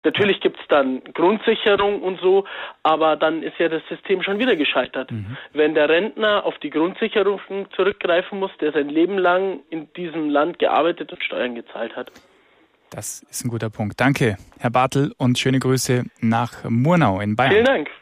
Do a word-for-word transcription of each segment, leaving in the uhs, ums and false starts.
Natürlich gibt es dann Grundsicherung und so, aber dann ist ja das System schon wieder gescheitert. Mhm. Wenn der Rentner auf die Grundsicherung zurückgreifen muss, der sein Leben lang in diesem Land gearbeitet und Steuern gezahlt hat. Das ist ein guter Punkt. Danke, Herr Bartel, und schöne Grüße nach Murnau in Bayern. Vielen Dank.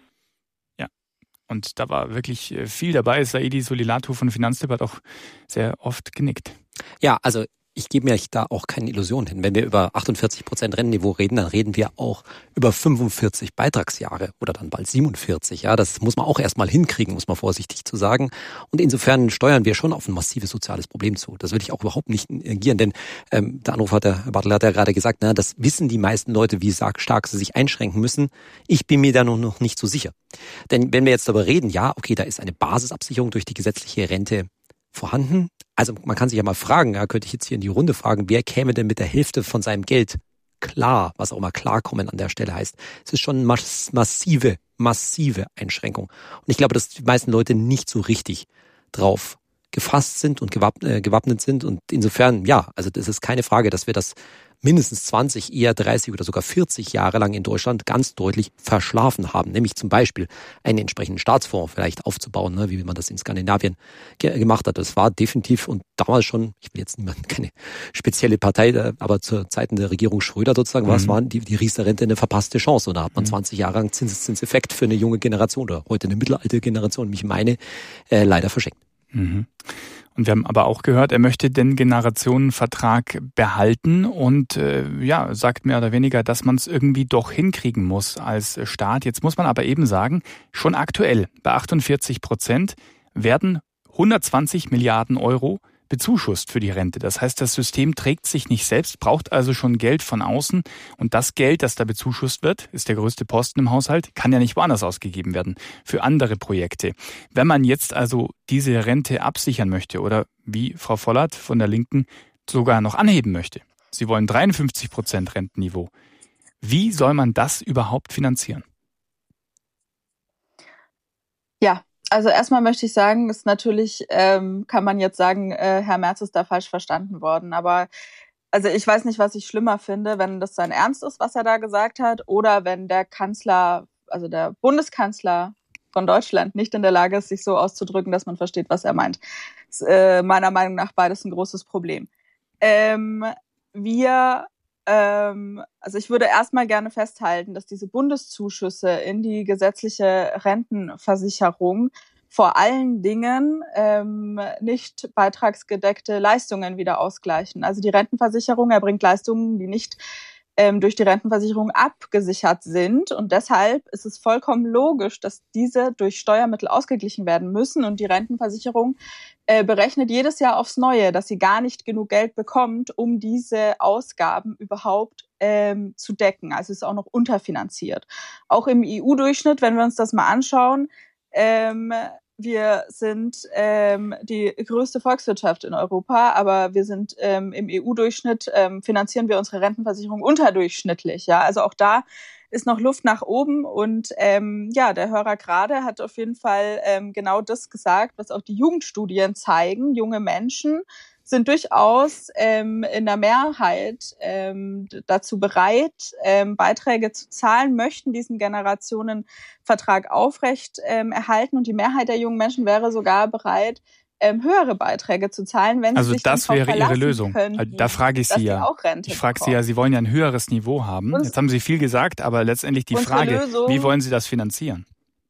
Ja, und da war wirklich viel dabei. Saidi Solilatu von Finanztipp hat auch sehr oft genickt. Ja, also ich gebe mir da auch keine Illusion hin. Wenn wir über achtundvierzig Prozent Rentenniveau reden, dann reden wir auch über fünfundvierzig Beitragsjahre oder dann bald siebenundvierzig. Ja, das muss man auch erstmal hinkriegen, muss man vorsichtig zu sagen. Und insofern steuern wir schon auf ein massives soziales Problem zu. Das will ich auch überhaupt nicht negieren, denn ähm, der Anrufer, der Herr Bartel hat ja gerade gesagt, na, das wissen die meisten Leute, wie stark sie sich einschränken müssen. Ich bin mir da noch nicht so sicher. Denn wenn wir jetzt darüber reden, ja, okay, da ist eine Basisabsicherung durch die gesetzliche Rente vorhanden. Also man kann sich ja mal fragen, ja, könnte ich jetzt hier in die Runde fragen, wer käme denn mit der Hälfte von seinem Geld klar, was auch immer klarkommen an der Stelle heißt. Es ist schon eine massive, massive Einschränkung. Und ich glaube, dass die meisten Leute nicht so richtig drauf gefasst sind und gewappnet, gewappnet sind. Und insofern, ja, also das ist keine Frage, dass wir das mindestens zwanzig, eher dreißig oder sogar vierzig Jahre lang in Deutschland ganz deutlich verschlafen haben. Nämlich zum Beispiel einen entsprechenden Staatsfonds vielleicht aufzubauen, ne, wie man das in Skandinavien ge- gemacht hat. Das war definitiv und damals schon, ich will jetzt niemanden, keine spezielle Partei, aber zu Zeiten der Regierung Schröder sozusagen, mhm. was waren die, die Riester-Rente eine verpasste Chance. Und da hat man mhm. zwanzig Jahre lang Zinseszinseffekt für eine junge Generation oder heute eine mittelalte Generation, mich meine, äh, leider verschenkt. Mhm. Und wir haben aber auch gehört, er möchte den Generationenvertrag behalten und äh, ja, sagt mehr oder weniger, dass man es irgendwie doch hinkriegen muss als Staat. Jetzt muss man aber eben sagen, schon aktuell bei achtundvierzig Prozent werden hundertzwanzig Milliarden Euro bezuschusst für die Rente. Das heißt, das System trägt sich nicht selbst, braucht also schon Geld von außen. Und das Geld, das da bezuschusst wird, ist der größte Posten im Haushalt, kann ja nicht woanders ausgegeben werden, für andere Projekte. Wenn man jetzt also diese Rente absichern möchte oder wie Frau Vollert von der Linken sogar noch anheben möchte, Sie wollen dreiundfünfzig Prozent Rentenniveau, wie soll man das überhaupt finanzieren? Ja, also erstmal möchte ich sagen, ist natürlich, ähm, kann man jetzt sagen, äh, Herr Merz ist da falsch verstanden worden. Aber also ich weiß nicht, was ich schlimmer finde, wenn das sein Ernst ist, was er da gesagt hat, oder wenn der Kanzler, also der Bundeskanzler von Deutschland nicht in der Lage ist, sich so auszudrücken, dass man versteht, was er meint. Das ist äh, meiner Meinung nach beides ein großes Problem. Ähm, wir Ähm, also ich würde erstmal gerne festhalten, dass diese Bundeszuschüsse in die gesetzliche Rentenversicherung vor allen Dingen ähm, nicht beitragsgedeckte Leistungen wieder ausgleichen. Also die Rentenversicherung erbringt Leistungen, die nicht ähm, durch die Rentenversicherung abgesichert sind. Und deshalb ist es vollkommen logisch, dass diese durch Steuermittel ausgeglichen werden müssen. Und die Rentenversicherung äh, berechnet jedes Jahr aufs Neue, dass sie gar nicht genug Geld bekommt, um diese Ausgaben überhaupt ähm, zu decken. Also es ist auch noch unterfinanziert. Auch im E U-Durchschnitt, wenn wir uns das mal anschauen, ähm, wir sind ähm, die größte Volkswirtschaft in Europa, aber wir sind ähm, im E U-Durchschnitt, ähm, finanzieren wir unsere Rentenversicherung unterdurchschnittlich. Ja, also auch da ist noch Luft nach oben. Und ähm, ja, der Hörer gerade hat auf jeden Fall ähm, genau das gesagt, was auch die Jugendstudien zeigen. Junge Menschen sind durchaus ähm, in der Mehrheit ähm, dazu bereit, ähm, Beiträge zu zahlen, möchten diesen Generationenvertrag aufrecht ähm, erhalten. Und die Mehrheit der jungen Menschen wäre sogar bereit, ähm, höhere Beiträge zu zahlen, wenn also sie sich das wäre Ihre Lösung. Könnten, da frage ich Sie ja. Ich frage Sie ja, Sie wollen ja ein höheres Niveau haben. Uns, Jetzt haben Sie viel gesagt, aber letztendlich die Frage, Lösung, wie wollen Sie das finanzieren?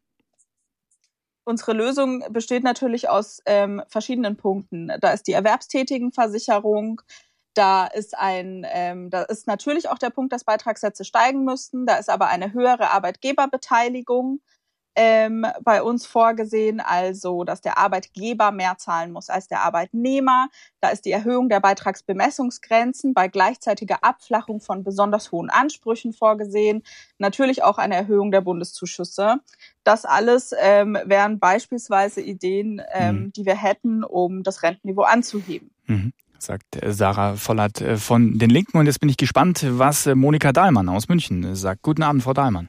Unsere Lösung besteht natürlich aus ähm, verschiedenen Punkten. Da ist die Erwerbstätigenversicherung, da ist ein, ähm, da ist natürlich auch der Punkt, dass Beitragssätze steigen müssten. Da ist aber eine höhere Arbeitgeberbeteiligung ähm, bei uns vorgesehen, also dass der Arbeitgeber mehr zahlen muss als der Arbeitnehmer. Da ist die Erhöhung der Beitragsbemessungsgrenzen bei gleichzeitiger Abflachung von besonders hohen Ansprüchen vorgesehen. Natürlich auch eine Erhöhung der Bundeszuschüsse. Das alles ähm, wären beispielsweise Ideen, ähm, mhm. die wir hätten, um das Rentenniveau anzuheben. Mhm. Sagt Sarah Vollert von den Linken. Und jetzt bin ich gespannt, was Monika Dahlmann aus München sagt. Guten Abend, Frau Dahlmann.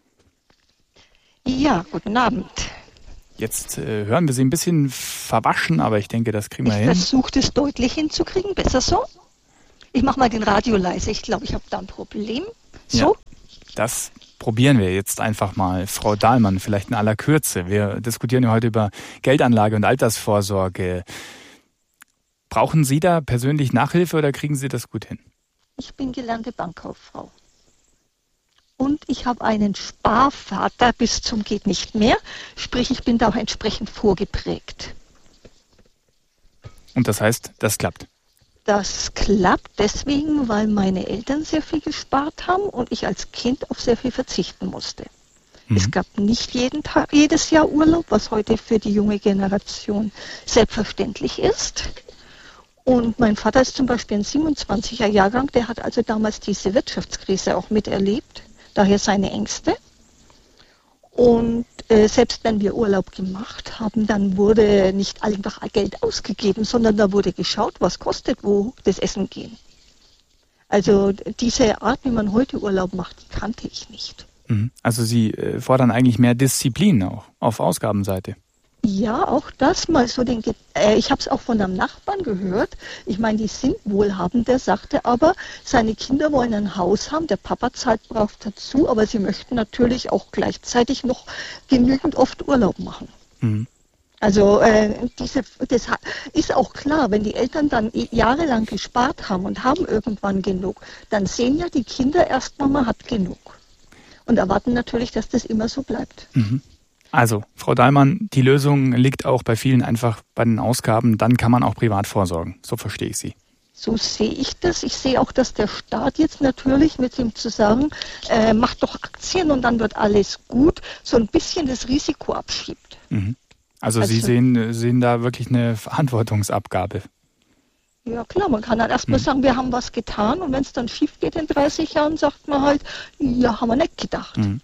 Ja, guten Abend. Jetzt äh, hören wir Sie ein bisschen verwaschen, aber ich denke, das kriegen wir ich hin. Ich versuche es deutlich hinzukriegen. Besser so? Ich mache mal den Radio leise. Ich glaube, ich habe da ein Problem. So? Ja, das probieren wir jetzt einfach mal. Frau Dahlmann, vielleicht in aller Kürze. Wir diskutieren ja heute über Geldanlage und Altersvorsorge. Brauchen Sie da persönlich Nachhilfe oder kriegen Sie das gut hin? Ich bin gelernte Bankkauffrau. Und ich habe einen Sparvater bis zum geht nicht mehr. Sprich, ich bin da auch entsprechend vorgeprägt. Und das heißt, das klappt? Das klappt deswegen, weil meine Eltern sehr viel gespart haben und ich als Kind auf sehr viel verzichten musste. Mhm. Es gab nicht jeden Tag, jedes Jahr Urlaub, was heute für die junge Generation selbstverständlich ist. Und mein Vater ist zum Beispiel ein siebenundzwanziger Jahrgang, der hat also damals diese Wirtschaftskrise auch miterlebt, daher seine Ängste. Und äh, selbst wenn wir Urlaub gemacht haben, dann wurde nicht einfach Geld ausgegeben, sondern da wurde geschaut, was kostet wo das Essen gehen. Also diese Art, wie man heute Urlaub macht, die kannte ich nicht. Also Sie äh, fordern eigentlich mehr Disziplin auch auf Ausgabenseite. Ja, auch das mal so den. Äh, ich habe es auch von einem Nachbarn gehört. Ich meine, die sind wohlhabend. Der sagte aber, seine Kinder wollen ein Haus haben. Der Papa zahlt brav dazu, aber sie möchten natürlich auch gleichzeitig noch genügend oft Urlaub machen. Mhm. Also äh, diese, das ist auch klar, wenn die Eltern dann jahrelang gespart haben und haben irgendwann genug, dann sehen ja die Kinder erstmal, man hat genug. Und erwarten natürlich, dass das immer so bleibt. Mhm. Also, Frau Dahlmann, die Lösung liegt auch bei vielen einfach bei den Ausgaben. Dann kann man auch privat vorsorgen. So verstehe ich Sie. So sehe ich das. Ich sehe auch, dass der Staat jetzt natürlich mit dem zu sagen, äh, macht doch Aktien und dann wird alles gut, so ein bisschen das Risiko abschiebt. Mhm. Also, also Sie sehen, sehen da wirklich eine Verantwortungsabgabe. Ja klar, man kann dann erstmal mhm. sagen, wir haben was getan und wenn es dann schief geht in dreißig Jahren, sagt man halt, ja, haben wir nicht gedacht. Mhm.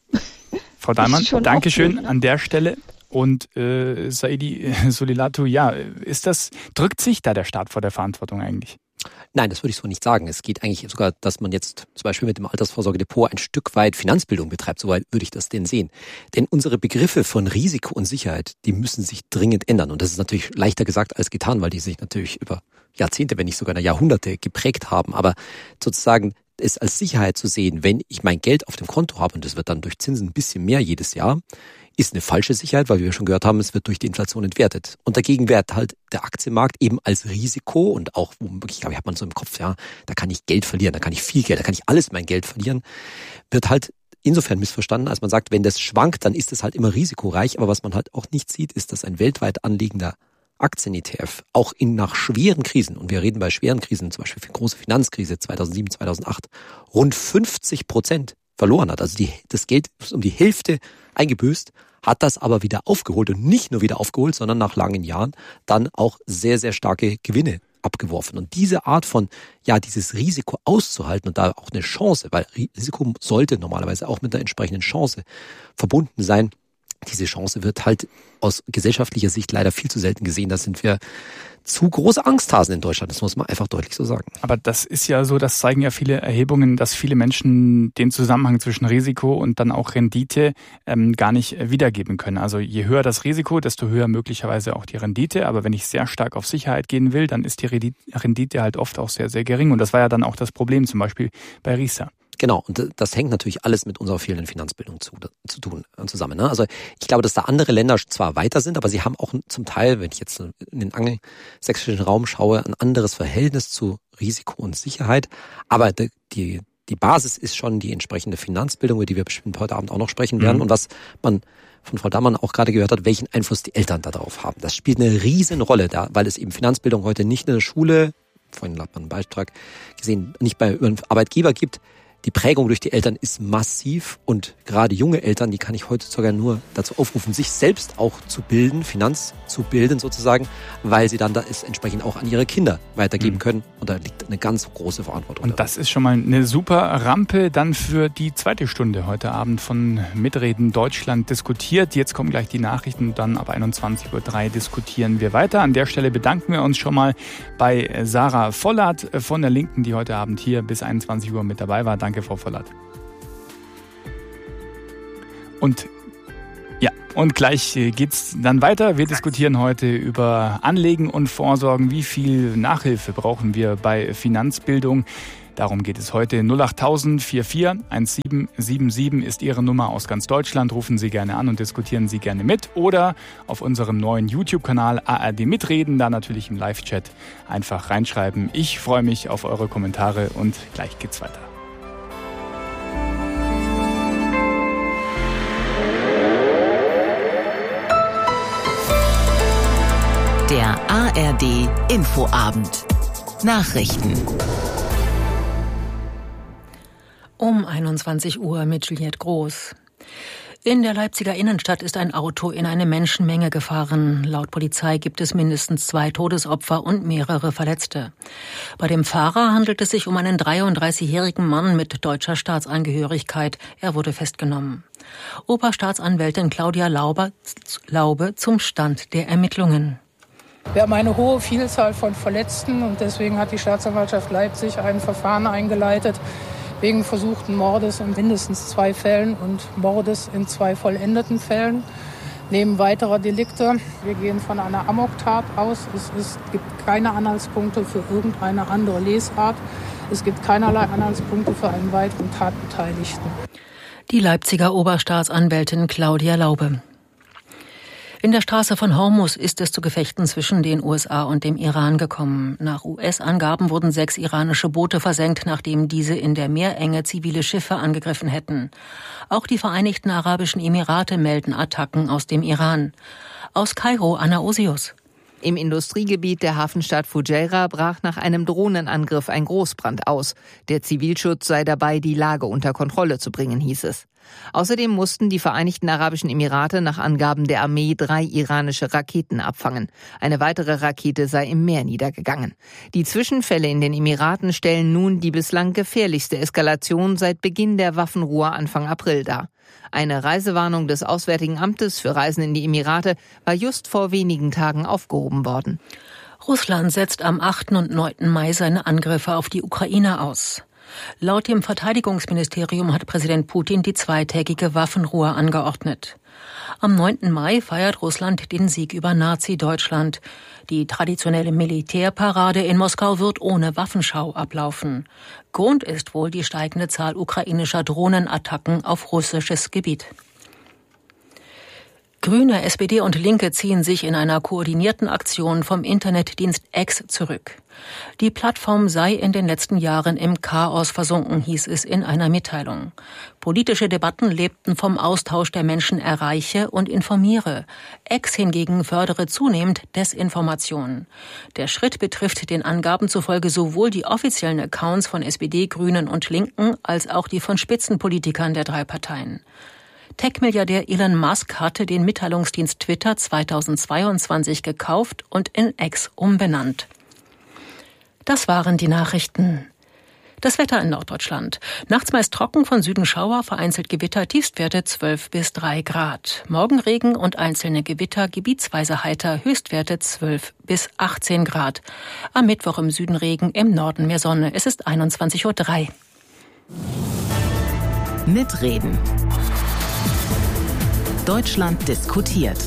Frau Dahlmann, Dankeschön ne? an der Stelle. Und äh, Saidi Solilatu, ja, ist das, drückt sich da der Staat vor der Verantwortung eigentlich? Nein, das würde ich so nicht sagen. Es geht eigentlich sogar, dass man jetzt zum Beispiel mit dem Altersvorsorgedepot ein Stück weit Finanzbildung betreibt. Soweit würde ich das denn sehen. Denn unsere Begriffe von Risiko und Sicherheit, die müssen sich dringend ändern. Und das ist natürlich leichter gesagt als getan, weil die sich natürlich über Jahrzehnte, wenn nicht sogar Jahrhunderte geprägt haben. Aber sozusagen es als Sicherheit zu sehen, wenn ich mein Geld auf dem Konto habe und es wird dann durch Zinsen ein bisschen mehr jedes Jahr, ist eine falsche Sicherheit, weil wir schon gehört haben, es wird durch die Inflation entwertet. Und dagegen wird halt der Aktienmarkt eben als Risiko und auch, ich glaube, hat man so im Kopf, ja, da kann ich Geld verlieren, da kann ich viel Geld, da kann ich alles mein Geld verlieren, wird halt insofern missverstanden, als man sagt, wenn das schwankt, dann ist es halt immer risikoreich. Aber was man halt auch nicht sieht, ist, dass ein weltweit anliegender Aktien-E T F auch in nach schweren Krisen, und wir reden bei schweren Krisen, zum Beispiel für die große Finanzkrise zweitausendsieben, zweitausendacht, rund fünfzig Prozent verloren hat. Also die, das Geld ist um die Hälfte eingebüßt, hat das aber wieder aufgeholt und nicht nur wieder aufgeholt, sondern nach langen Jahren dann auch sehr, sehr starke Gewinne abgeworfen. Und diese Art von, ja, dieses Risiko auszuhalten und da auch eine Chance, weil Risiko sollte normalerweise auch mit einer entsprechenden Chance verbunden sein. Diese Chance wird halt aus gesellschaftlicher Sicht leider viel zu selten gesehen. Da sind wir zu große Angsthasen in Deutschland. Das muss man einfach deutlich so sagen. Aber das ist ja so, das zeigen ja viele Erhebungen, dass viele Menschen den Zusammenhang zwischen Risiko und dann auch Rendite ähm, gar nicht wiedergeben können. Also je höher das Risiko, desto höher möglicherweise auch die Rendite. Aber wenn ich sehr stark auf Sicherheit gehen will, dann ist die Rendite halt oft auch sehr, sehr gering. Und das war ja dann auch das Problem zum Beispiel bei Riester. Genau, und das hängt natürlich alles mit unserer fehlenden Finanzbildung zu, zu tun, zusammen. Ne? Also ich glaube, dass da andere Länder zwar weiter sind, aber sie haben auch zum Teil, wenn ich jetzt in den angelsächsischen Raum schaue, ein anderes Verhältnis zu Risiko und Sicherheit. Aber die, die, die Basis ist schon die entsprechende Finanzbildung, über die wir bestimmt heute Abend auch noch sprechen werden. Mhm. Und was man von Frau Dahlmann auch gerade gehört hat, welchen Einfluss die Eltern da drauf haben. Das spielt eine Riesenrolle da, weil es eben Finanzbildung heute nicht in der Schule, vorhin hat man einen Beitrag gesehen, nicht bei einem Arbeitgeber gibt. Die Prägung durch die Eltern ist massiv und gerade junge Eltern, die kann ich heutzutage nur dazu aufrufen, sich selbst auch zu bilden, Finanz zu bilden sozusagen, weil sie dann da es entsprechend auch an ihre Kinder weitergeben können. Und da liegt eine ganz große Verantwortung. Und das ist schon mal eine super Rampe dann für die zweite Stunde heute Abend von Mitreden Deutschland diskutiert. Jetzt kommen gleich die Nachrichten und dann ab einundzwanzig Uhr drei diskutieren wir weiter. An der Stelle bedanken wir uns schon mal bei Sarah Vollert von der Linken, die heute Abend hier bis einundzwanzig Uhr mit dabei war. Danke. Danke, Frau Vollert. Und ja, und gleich geht's dann weiter. Wir diskutieren heute über Anlegen und Vorsorgen. Wie viel Nachhilfe brauchen wir bei Finanzbildung? Darum geht es heute. null acht tausend vierundvierzig siebzehn siebenundsiebzig ist Ihre Nummer aus ganz Deutschland. Rufen Sie gerne an und diskutieren Sie gerne mit. Oder auf unserem neuen YouTube-Kanal A R D Mitreden, da natürlich im Live-Chat einfach reinschreiben. Ich freue mich auf eure Kommentare und gleich geht's weiter. Der A R D Infoabend. Nachrichten. Um einundzwanzig Uhr mit Juliette Groß. In der Leipziger Innenstadt ist ein Auto in eine Menschenmenge gefahren. Laut Polizei gibt es mindestens zwei Todesopfer und mehrere Verletzte. Bei dem Fahrer handelt es sich um einen dreiunddreißigjährigen Mann mit deutscher Staatsangehörigkeit. Er wurde festgenommen. Oberstaatsanwältin Claudia Laube, Laube zum Stand der Ermittlungen. Wir haben eine hohe Vielzahl von Verletzten und deswegen hat die Staatsanwaltschaft Leipzig ein Verfahren eingeleitet wegen versuchten Mordes in mindestens zwei Fällen und Mordes in zwei vollendeten Fällen. Neben weiterer Delikte. Wir gehen von einer Amoktat aus. Es, es gibt keine Anhaltspunkte für irgendeine andere Lesart. Es gibt keinerlei Anhaltspunkte für einen weiteren Tatbeteiligten. Die Leipziger Oberstaatsanwältin Claudia Laube. In der Straße von Hormuz ist es zu Gefechten zwischen den U S A und dem Iran gekommen. Nach U S-Angaben wurden sechs iranische Boote versenkt, nachdem diese in der Meerenge zivile Schiffe angegriffen hätten. Auch die Vereinigten Arabischen Emirate melden Attacken aus dem Iran. Aus Kairo, Anna Osius. Im Industriegebiet der Hafenstadt Fujairah brach nach einem Drohnenangriff ein Großbrand aus. Der Zivilschutz sei dabei, die Lage unter Kontrolle zu bringen, hieß es. Außerdem mussten die Vereinigten Arabischen Emirate nach Angaben der Armee drei iranische Raketen abfangen. Eine weitere Rakete sei im Meer niedergegangen. Die Zwischenfälle in den Emiraten stellen nun die bislang gefährlichste Eskalation seit Beginn der Waffenruhe Anfang April dar. Eine Reisewarnung des Auswärtigen Amtes für Reisen in die Emirate war just vor wenigen Tagen aufgehoben worden. Russland setzt am achten und neunten Mai seine Angriffe auf die Ukraine aus. Laut dem Verteidigungsministerium hat Präsident Putin die zweitägige Waffenruhe angeordnet. Am neunten Mai feiert Russland den Sieg über Nazi-Deutschland. Die traditionelle Militärparade in Moskau wird ohne Waffenschau ablaufen. Grund ist wohl die steigende Zahl ukrainischer Drohnenattacken auf russisches Gebiet. Grüne, S P D und Linke ziehen sich in einer koordinierten Aktion vom Internetdienst X zurück. Die Plattform sei in den letzten Jahren im Chaos versunken, hieß es in einer Mitteilung. Politische Debatten lebten vom Austausch der Menschen erreiche und informiere. X hingegen fördere zunehmend Desinformation. Der Schritt betrifft den Angaben zufolge sowohl die offiziellen Accounts von S P D, Grünen und Linken als auch die von Spitzenpolitikern der drei Parteien. Tech-Milliardär Elon Musk hatte den Mitteilungsdienst Twitter zweitausendzweiundzwanzig gekauft und in X umbenannt. Das waren die Nachrichten. Das Wetter in Norddeutschland. Nachts meist trocken, von Süden Schauer, vereinzelt Gewitter, Tiefstwerte zwölf bis drei Grad. Morgen Regen und einzelne Gewitter, gebietsweise heiter, Höchstwerte zwölf bis achtzehn Grad. Am Mittwoch im Süden Regen, im Norden mehr Sonne. Es ist einundzwanzig Uhr drei. Mitreden. Deutschland diskutiert.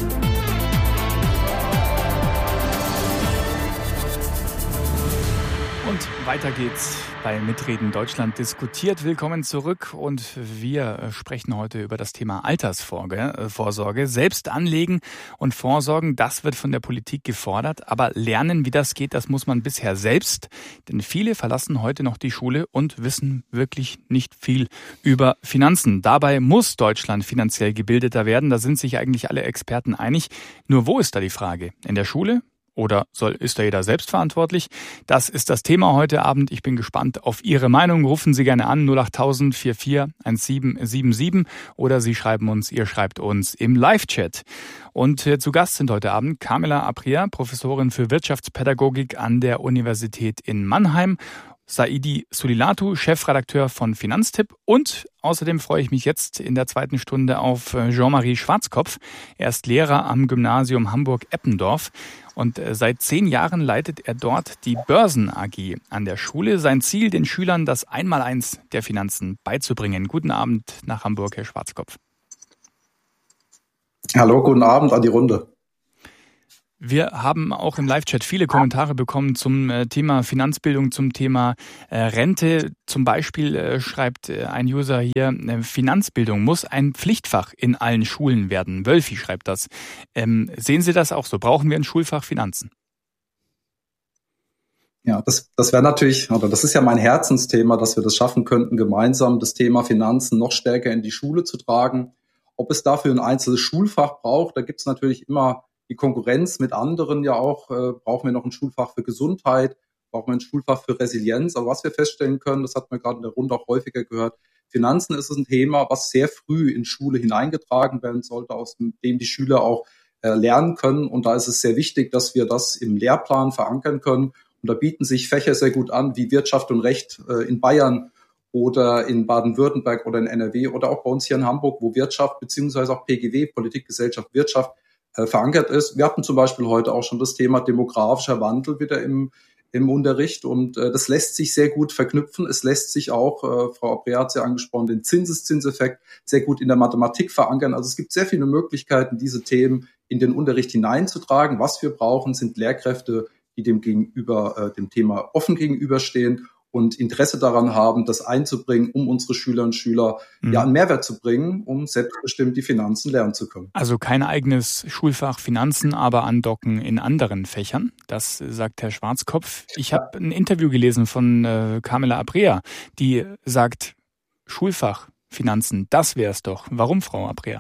Und weiter geht's bei Mitreden Deutschland diskutiert. Willkommen zurück und wir sprechen heute über das Thema Altersvorsorge. Selbst anlegen und vorsorgen, das wird von der Politik gefordert. Aber lernen, wie das geht, das muss man bisher selbst. Denn viele verlassen heute noch die Schule und wissen wirklich nicht viel über Finanzen. Dabei muss Deutschland finanziell gebildeter werden. Da sind sich eigentlich alle Experten einig. Nur wo ist da die Frage? In der Schule? Oder soll, ist da jeder selbst verantwortlich? Das ist das Thema heute Abend. Ich bin gespannt auf Ihre Meinung. Rufen Sie gerne an null acht tausend vierundvierzig siebzehn siebenundsiebzig oder Sie schreiben uns, ihr schreibt uns im Live-Chat. Und äh, zu Gast sind heute Abend Carmela Apria, Professorin für Wirtschaftspädagogik an der Universität in Mannheim, Saidi Sulilatu, Chefredakteur von Finanztipp, und außerdem freue ich mich jetzt in der zweiten Stunde auf Jean-Marie Schwarzkopf. Er ist Lehrer am Gymnasium Hamburg-Eppendorf und seit zehn Jahren leitet er dort die Börsen A G an der Schule. Sein Ziel, den Schülern das Einmaleins der Finanzen beizubringen. Guten Abend nach Hamburg, Herr Schwarzkopf. Hallo, guten Abend an die Runde. Wir haben auch im Live-Chat viele Kommentare bekommen zum äh, Thema Finanzbildung, zum Thema äh, Rente. Zum Beispiel äh, schreibt äh, ein User hier, äh, Finanzbildung muss ein Pflichtfach in allen Schulen werden. Wölfi schreibt das. Ähm, sehen Sie das auch so? Brauchen wir ein Schulfach Finanzen? Ja, das, das wäre natürlich, oder das ist ja mein Herzensthema, dass wir das schaffen könnten, gemeinsam das Thema Finanzen noch stärker in die Schule zu tragen. Ob es dafür ein einzelnes Schulfach braucht, da gibt es natürlich immer die Konkurrenz mit anderen ja auch. Äh, brauchen wir noch ein Schulfach für Gesundheit, brauchen wir ein Schulfach für Resilienz. Aber was wir feststellen können, das hat man gerade in der Runde auch häufiger gehört, Finanzen ist ein Thema, was sehr früh in Schule hineingetragen werden sollte, aus dem die Schüler auch äh, lernen können. Und da ist es sehr wichtig, dass wir das im Lehrplan verankern können. Und da bieten sich Fächer sehr gut an, wie Wirtschaft und Recht äh, in Bayern oder in Baden-Württemberg oder in N R W oder auch bei uns hier in Hamburg, wo Wirtschaft beziehungsweise auch P G W, Politik, Gesellschaft, Wirtschaft, äh, verankert ist. Wir hatten zum Beispiel heute auch schon das Thema demografischer Wandel wieder im, im Unterricht und äh, das lässt sich sehr gut verknüpfen. Es lässt sich auch, äh, Frau Aprea hat es ja angesprochen, den Zinseszinseffekt sehr gut in der Mathematik verankern. Also es gibt sehr viele Möglichkeiten, diese Themen in den Unterricht hineinzutragen. Was wir brauchen, sind Lehrkräfte, die dem gegenüber, äh, dem Thema offen gegenüberstehen und Interesse daran haben, das einzubringen, um unsere Schüler und Schüler mhm. ja einen Mehrwert zu bringen, um selbstbestimmt die Finanzen lernen zu können. Also kein eigenes Schulfach Finanzen, aber andocken in anderen Fächern. Das sagt Herr Schwarzkopf. Ich habe ein Interview gelesen von äh, Carmela Aprea, die sagt, Schulfach Finanzen, das wär's doch. Warum, Frau Aprea?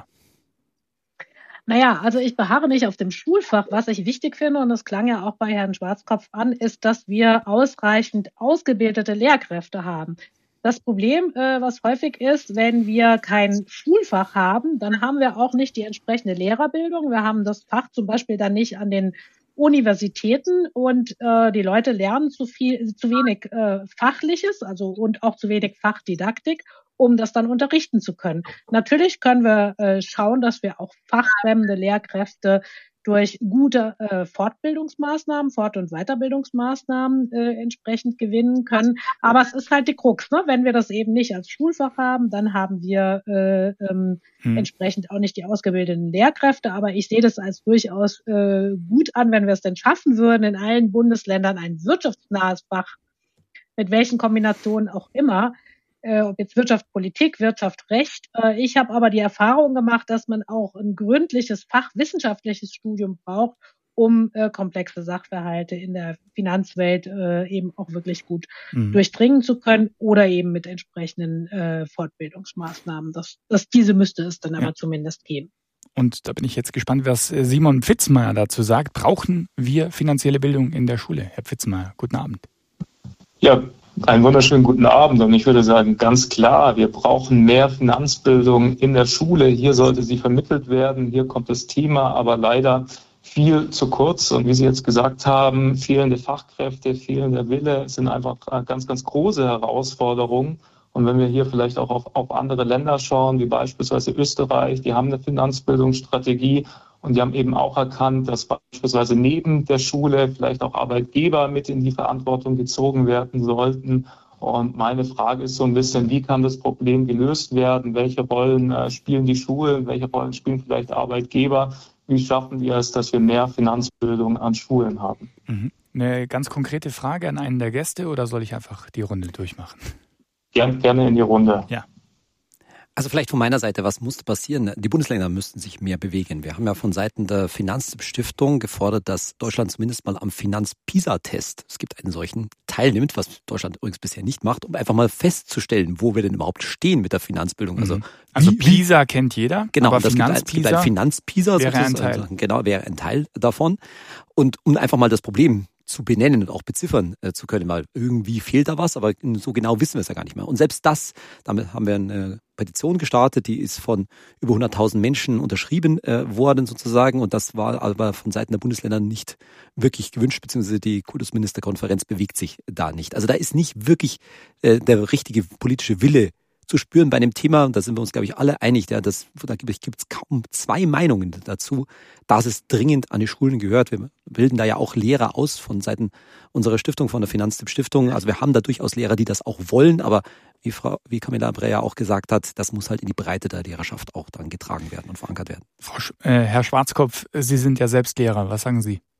Naja, also ich beharre nicht auf dem Schulfach. Was ich wichtig finde, und das klang ja auch bei Herrn Schwarzkopf an, ist, dass wir ausreichend ausgebildete Lehrkräfte haben. Das Problem, äh, was häufig ist, wenn wir kein Schulfach haben, dann haben wir auch nicht die entsprechende Lehrerbildung. Wir haben das Fach zum Beispiel dann nicht an den Universitäten und äh, die Leute lernen zu viel, zu wenig äh, Fachliches, also und auch zu wenig Fachdidaktik, um das dann unterrichten zu können. Natürlich können wir äh, schauen, dass wir auch fachfremde Lehrkräfte durch gute äh, Fortbildungsmaßnahmen, Fort- und Weiterbildungsmaßnahmen äh, entsprechend gewinnen können. Aber es ist halt die Krux, ne? Wenn wir das eben nicht als Schulfach haben, dann haben wir äh, ähm, hm. entsprechend auch nicht die ausgebildeten Lehrkräfte. Aber ich sehe das als durchaus äh, gut an, wenn wir es denn schaffen würden, in allen Bundesländern ein wirtschaftsnahes Fach, mit welchen Kombinationen auch immer, Äh, ob jetzt Wirtschaft, Politik, Wirtschaft, Recht. Äh, ich habe aber die Erfahrung gemacht, dass man auch ein gründliches fachwissenschaftliches Studium braucht, um äh, komplexe Sachverhalte in der Finanzwelt äh, eben auch wirklich gut mhm. durchdringen zu können oder eben mit entsprechenden äh, Fortbildungsmaßnahmen. Das, das, diese müsste es dann ja. aber zumindest geben. Und da bin ich jetzt gespannt, was Simon Pfitzmeier dazu sagt. Brauchen wir finanzielle Bildung in der Schule? Herr Pfitzmeier, guten Abend. Ja, einen wunderschönen guten Abend und ich würde sagen, ganz klar, wir brauchen mehr Finanzbildung in der Schule. Hier sollte sie vermittelt werden, hier kommt das Thema aber leider viel zu kurz. Und wie Sie jetzt gesagt haben, fehlende Fachkräfte, fehlender Wille sind einfach ganz, ganz große Herausforderungen. Und wenn wir hier vielleicht auch auf, auf andere Länder schauen, wie beispielsweise Österreich, die haben eine Finanzbildungsstrategie. Und die haben eben auch erkannt, dass beispielsweise neben der Schule vielleicht auch Arbeitgeber mit in die Verantwortung gezogen werden sollten. Und meine Frage ist so ein bisschen, wie kann das Problem gelöst werden? Welche Rollen äh, spielen die Schulen? Welche Rollen spielen vielleicht Arbeitgeber? Wie schaffen wir es, dass wir mehr Finanzbildung an Schulen haben? Mhm. Eine ganz konkrete Frage an einen der Gäste oder soll ich einfach die Runde durchmachen? Gern, gerne in die Runde. Ja. Also vielleicht von meiner Seite, was musste passieren? Die Bundesländer müssten sich mehr bewegen. Wir haben ja von Seiten der Finanzstiftung gefordert, dass Deutschland zumindest mal am Finanz-PISA-Test, es gibt einen solchen, teilnimmt, was Deutschland übrigens bisher nicht macht, um einfach mal festzustellen, wo wir denn überhaupt stehen mit der Finanzbildung. Also, also wie, PISA kennt jeder, genau, aber das Finanz-PISA gibt ein, gibt ein Finanz-PISA wäre ein Teil. Genau, wäre ein Teil davon. Und um einfach mal das Problem zu benennen und auch beziffern äh, zu können, weil irgendwie fehlt da was, aber so genau wissen wir es ja gar nicht mehr. Und selbst das, damit haben wir eine Petition gestartet, die ist von über hunderttausend Menschen unterschrieben äh, worden sozusagen und das war aber von Seiten der Bundesländer nicht wirklich gewünscht, beziehungsweise die Kultusministerkonferenz bewegt sich da nicht. Also da ist nicht wirklich äh, der richtige politische Wille zu spüren bei einem Thema, und da sind wir uns, glaube ich, alle einig, ja, das, da gibt es kaum zwei Meinungen dazu, dass es dringend an die Schulen gehört. Wir bilden da ja auch Lehrer aus von Seiten unserer Stiftung, von der Finanztipp-Stiftung. Also wir haben da durchaus Lehrer, die das auch wollen, aber wie Frau, wie Carmela Aprea auch gesagt hat, das muss halt in die Breite der Lehrerschaft auch dann getragen werden und verankert werden. Frau Sch- äh, Herr Schwarzkopf, Sie sind ja selbst Lehrer. Was sagen Sie?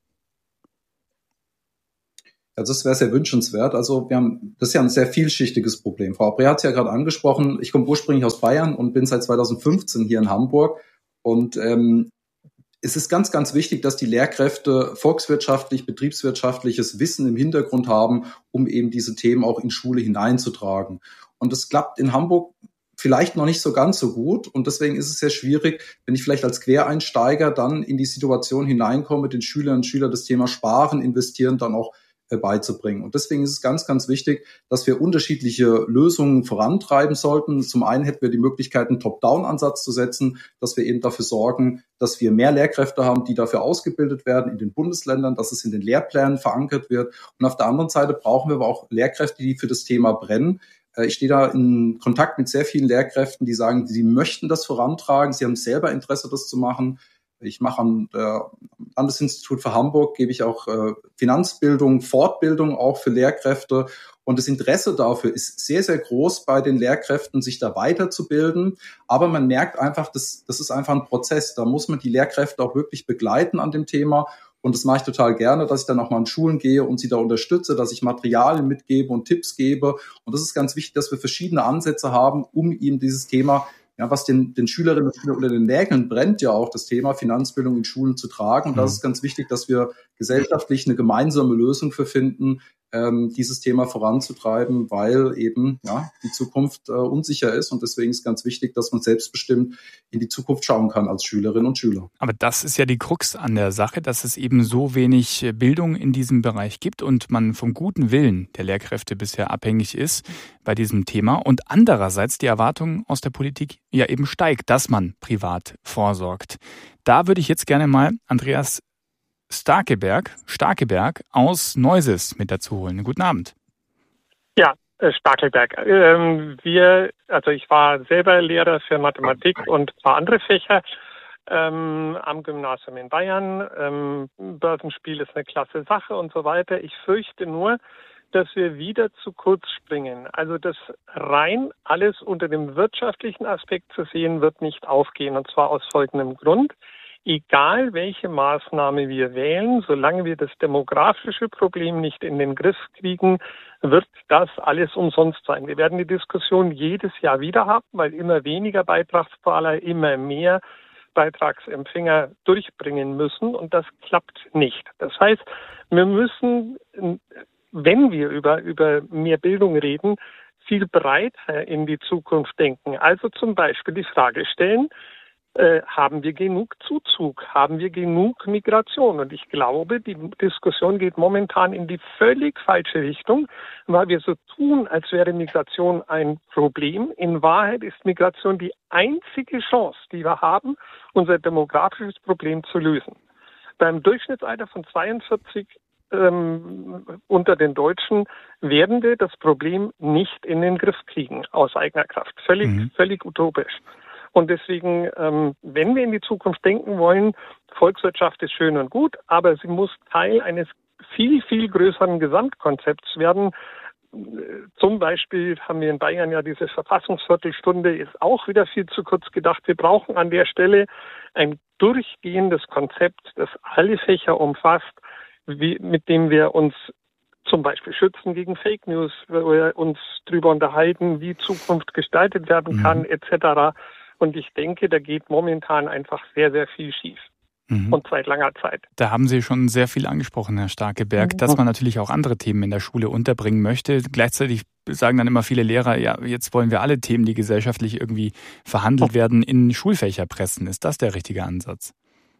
Ja, das wäre sehr wünschenswert. Also wir haben, das ist ja ein sehr vielschichtiges Problem. Frau Abré hat es ja gerade angesprochen. Ich komme ursprünglich aus Bayern und bin seit zweitausendfünfzehn hier in Hamburg. Und ähm, es ist ganz, ganz wichtig, dass die Lehrkräfte volkswirtschaftlich, betriebswirtschaftliches Wissen im Hintergrund haben, um eben diese Themen auch in Schule hineinzutragen. Und das klappt in Hamburg vielleicht noch nicht so ganz so gut. Und deswegen ist es sehr schwierig, wenn ich vielleicht als Quereinsteiger dann in die Situation hineinkomme, den Schülerinnen und Schülern das Thema Sparen, Investieren dann auch beizubringen. Und deswegen ist es ganz, ganz wichtig, dass wir unterschiedliche Lösungen vorantreiben sollten. Zum einen hätten wir die Möglichkeit, einen Top-Down-Ansatz zu setzen, dass wir eben dafür sorgen, dass wir mehr Lehrkräfte haben, die dafür ausgebildet werden in den Bundesländern, dass es in den Lehrplänen verankert wird. Und auf der anderen Seite brauchen wir aber auch Lehrkräfte, die für das Thema brennen. Ich stehe da in Kontakt mit sehr vielen Lehrkräften, die sagen, sie möchten das vorantragen, sie haben selber Interesse, das zu machen. Ich mache am Landesinstitut für Hamburg, gebe ich auch äh, Finanzbildung, Fortbildung auch für Lehrkräfte. Und das Interesse dafür ist sehr, sehr groß bei den Lehrkräften, sich da weiterzubilden. Aber man merkt einfach, das, das ist einfach ein Prozess. Da muss man die Lehrkräfte auch wirklich begleiten an dem Thema. Und das mache ich total gerne, dass ich dann auch mal in Schulen gehe und sie da unterstütze, dass ich Materialien mitgebe und Tipps gebe. Und das ist ganz wichtig, dass wir verschiedene Ansätze haben, um ihnen dieses Thema, ja, was den, den Schülerinnen und Schülern unter den Nägeln brennt, ja auch das Thema Finanzbildung in Schulen zu tragen. Und das ist ganz wichtig, dass wir gesellschaftlich eine gemeinsame Lösung für finden, ähm, dieses Thema voranzutreiben, weil eben ja die Zukunft äh, unsicher ist. Und deswegen ist ganz wichtig, dass man selbstbestimmt in die Zukunft schauen kann als Schülerinnen und Schüler. Aber das ist ja die Krux an der Sache, dass es eben so wenig Bildung in diesem Bereich gibt und man vom guten Willen der Lehrkräfte bisher abhängig ist bei diesem Thema. Und andererseits die Erwartung aus der Politik ja eben steigt, dass man privat vorsorgt. Da würde ich jetzt gerne mal Andreas Starkeberg, Starkeberg aus Neuses mit dazu holen. Guten Abend. Ja, Starkeberg. Ähm, wir, also ich war selber Lehrer für Mathematik und ein paar andere Fächer ähm, am Gymnasium in Bayern. Ähm, Börsenspiel ist eine klasse Sache und so weiter. Ich fürchte nur, dass wir wieder zu kurz springen. Also das rein alles unter dem wirtschaftlichen Aspekt zu sehen, wird nicht aufgehen. Und zwar aus folgendem Grund. Egal welche Maßnahme wir wählen, solange wir das demografische Problem nicht in den Griff kriegen, wird das alles umsonst sein. Wir werden die Diskussion jedes Jahr wieder haben, weil immer weniger Beitragszahler immer mehr Beitragsempfänger durchbringen müssen und das klappt nicht. Das heißt, wir müssen, wenn wir über, über mehr Bildung reden, viel breiter in die Zukunft denken. Also zum Beispiel die Frage stellen, Äh, haben wir genug Zuzug? Haben wir genug Migration? Und ich glaube, die Diskussion geht momentan in die völlig falsche Richtung, weil wir so tun, als wäre Migration ein Problem. In Wahrheit ist Migration die einzige Chance, die wir haben, unser demografisches Problem zu lösen. Beim Durchschnittsalter von zweiundvierzig ähm, unter den Deutschen werden wir das Problem nicht in den Griff kriegen aus eigener Kraft. Völlig, mhm. völlig utopisch. Und deswegen, ähm, wenn wir in die Zukunft denken wollen, Volkswirtschaft ist schön und gut, aber sie muss Teil eines viel, viel größeren Gesamtkonzepts werden. Zum Beispiel haben wir in Bayern ja diese Verfassungsviertelstunde, ist auch wieder viel zu kurz gedacht. Wir brauchen an der Stelle ein durchgehendes Konzept, das alle Fächer umfasst, wie, mit dem wir uns zum Beispiel schützen gegen Fake News, wo wir uns darüber unterhalten, wie Zukunft gestaltet werden kann, mhm. et cetera. Und ich denke, da geht momentan einfach sehr, sehr viel schief. Mhm. Und seit langer Zeit. Da haben Sie schon sehr viel angesprochen, Herr Starkeberg, mhm. dass man natürlich auch andere Themen in der Schule unterbringen möchte. Gleichzeitig sagen dann immer viele Lehrer, ja, jetzt wollen wir alle Themen, die gesellschaftlich irgendwie verhandelt werden, in Schulfächer pressen. Ist das der richtige Ansatz?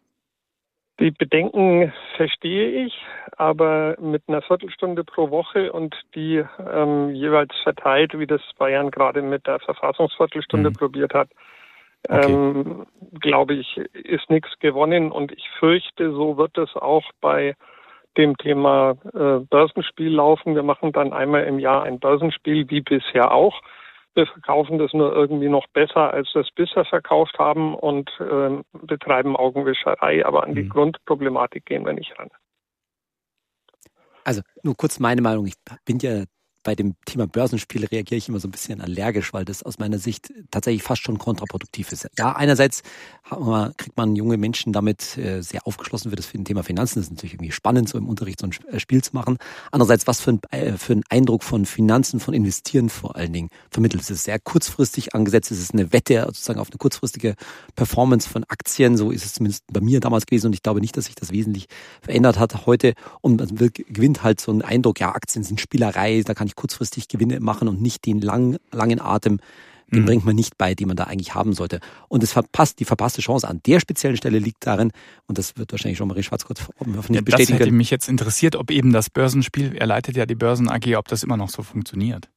Die Bedenken verstehe ich, aber mit einer Viertelstunde pro Woche und die ähm, jeweils verteilt, wie das Bayern gerade mit der Verfassungsviertelstunde mhm. probiert hat, Okay. Ähm, glaube ich, ist nichts gewonnen und ich fürchte, so wird es auch bei dem Thema äh, Börsenspiel laufen. Wir machen dann einmal im Jahr ein Börsenspiel, wie bisher auch. Wir verkaufen das nur irgendwie noch besser, als wir es bisher verkauft haben und äh, betreiben Augenwischerei, aber an die mhm. Grundproblematik gehen wir nicht ran. Also nur kurz meine Meinung. Ich bin ja bei dem Thema Börsenspiele reagiere ich immer so ein bisschen allergisch, weil das aus meiner Sicht tatsächlich fast schon kontraproduktiv ist. Ja, einerseits kriegt man junge Menschen damit sehr aufgeschlossen für das Thema Finanzen. Das ist natürlich irgendwie spannend, so im Unterricht so ein Spiel zu machen. Andererseits, was für ein, für ein Eindruck von Finanzen, von Investieren vor allen Dingen vermittelt. Es ist sehr kurzfristig angesetzt. Es ist eine Wette sozusagen auf eine kurzfristige Performance von Aktien. So ist es zumindest bei mir damals gewesen und ich glaube nicht, dass sich das wesentlich verändert hat heute. Und man gewinnt halt so einen Eindruck, ja, Aktien sind Spielerei, da kann ich kurzfristig Gewinne machen und nicht den lang, langen Atem, den mhm. bringt man nicht bei, den man da eigentlich haben sollte. Und es verpasst, die verpasste Chance an der speziellen Stelle liegt darin, und das wird wahrscheinlich Jean-Marie Schwarzkopf hoffentlich ja, bestätigen. Das hätte mich jetzt interessiert, ob eben das Börsenspiel, er leitet ja die Börsen A G, ob das immer noch so funktioniert.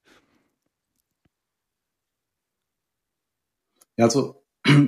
Ja, also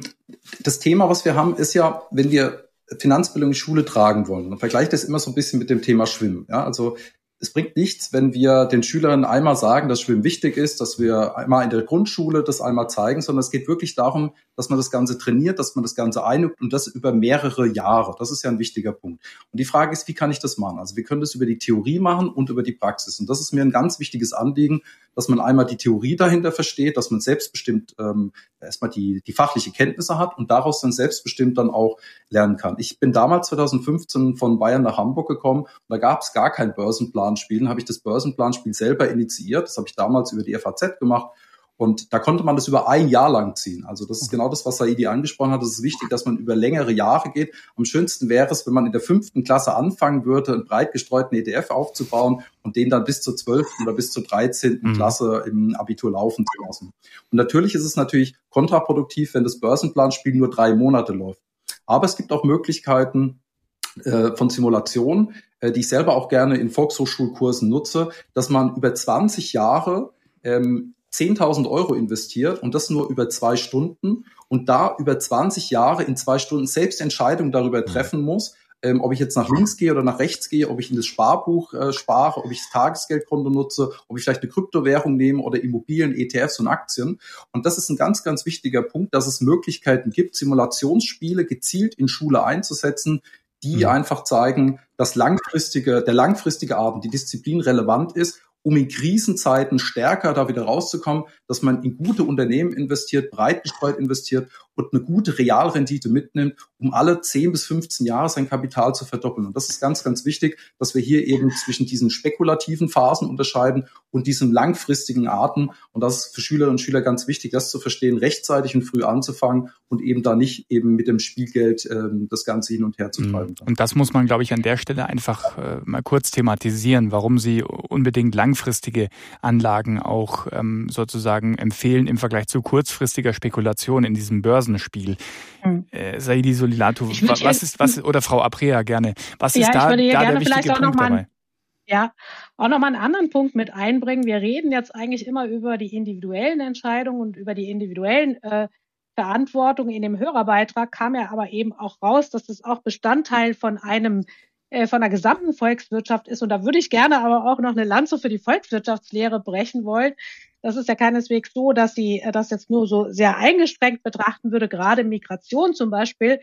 das Thema, was wir haben, ist ja, wenn wir Finanzbildung in die Schule tragen wollen, dann vergleicht das immer so ein bisschen mit dem Thema Schwimmen. Ja, also es bringt nichts, wenn wir den Schülerinnen einmal sagen, dass Schwimmen wichtig ist, dass wir einmal in der Grundschule das einmal zeigen, sondern es geht wirklich darum, dass man das Ganze trainiert, dass man das Ganze einübt und das über mehrere Jahre. Das ist ja ein wichtiger Punkt. Und die Frage ist, wie kann ich das machen? Also wir können das über die Theorie machen und über die Praxis. Und das ist mir ein ganz wichtiges Anliegen, dass man einmal die Theorie dahinter versteht, dass man selbstbestimmt ähm, erstmal die, die fachliche Kenntnisse hat und daraus dann selbstbestimmt dann auch lernen kann. Ich bin damals zwanzig fünfzehn von Bayern nach Hamburg gekommen und da gab es gar kein Börsenplanspielen, habe ich das Börsenplanspiel selber initiiert. Das habe ich damals über die F A Z gemacht. Und da konnte man das über ein Jahr lang ziehen. Also das ist genau das, was Saidi angesprochen hat. Es ist wichtig, dass man über längere Jahre geht. Am schönsten wäre es, wenn man in der fünften Klasse anfangen würde, einen breit gestreuten E T F aufzubauen und den dann bis zur zwölften oder bis zur dreizehnten Mhm. Klasse im Abitur laufen zu lassen. Und natürlich ist es natürlich kontraproduktiv, wenn das Börsenplanspiel nur drei Monate läuft. Aber es gibt auch Möglichkeiten äh, von Simulation, äh, die ich selber auch gerne in Volkshochschulkursen nutze, dass man über zwanzig Jahre ähm, zehntausend Euro investiert und das nur über zwei Stunden und da über zwanzig Jahre in zwei Stunden selbst Entscheidungen darüber treffen muss, ähm, ob ich jetzt nach links gehe oder nach rechts gehe, ob ich in das Sparbuch äh, spare, ob ich das Tagesgeldkonto nutze, ob ich vielleicht eine Kryptowährung nehme oder Immobilien, E T Fs und Aktien. Und das ist ein ganz, ganz wichtiger Punkt, dass es Möglichkeiten gibt, Simulationsspiele gezielt in Schule einzusetzen, die mhm. einfach zeigen, dass langfristige, der langfristige Abend, die Disziplin relevant ist, um in Krisenzeiten stärker da wieder rauszukommen, dass man in gute Unternehmen investiert, breit gestreut investiert und eine gute Realrendite mitnimmt, um alle zehn bis fünfzehn Jahre sein Kapital zu verdoppeln. Und das ist ganz, ganz wichtig, dass wir hier eben zwischen diesen spekulativen Phasen unterscheiden und diesem langfristigen Arten. Und das ist für Schülerinnen und Schüler ganz wichtig, das zu verstehen, rechtzeitig und früh anzufangen und eben da nicht eben mit dem Spielgeld ähm, das Ganze hin und her zu treiben. Und das muss man, glaube ich, an der Stelle einfach äh, mal kurz thematisieren, warum Sie unbedingt langfristige Anlagen auch ähm, sozusagen empfehlen im Vergleich zu kurzfristiger Spekulation in diesem Börsenspiel. Mhm. Äh, Saidi Solilatu, was ist, was oder Frau Aprea gerne, was ja, ist da, da der wichtige auch Punkt noch dabei? Ein, ja, auch nochmal einen anderen Punkt mit einbringen. Wir reden jetzt eigentlich immer über die individuellen Entscheidungen und über die individuellen äh, Verantwortung. In dem Hörerbeitrag kam ja aber eben auch raus, dass das auch Bestandteil von einem von der gesamten Volkswirtschaft ist. Und da würde ich gerne aber auch noch eine Lanze für die Volkswirtschaftslehre brechen wollen. Das ist ja keineswegs so, dass sie das jetzt nur so sehr eingeschränkt betrachten würde, gerade Migration zum Beispiel.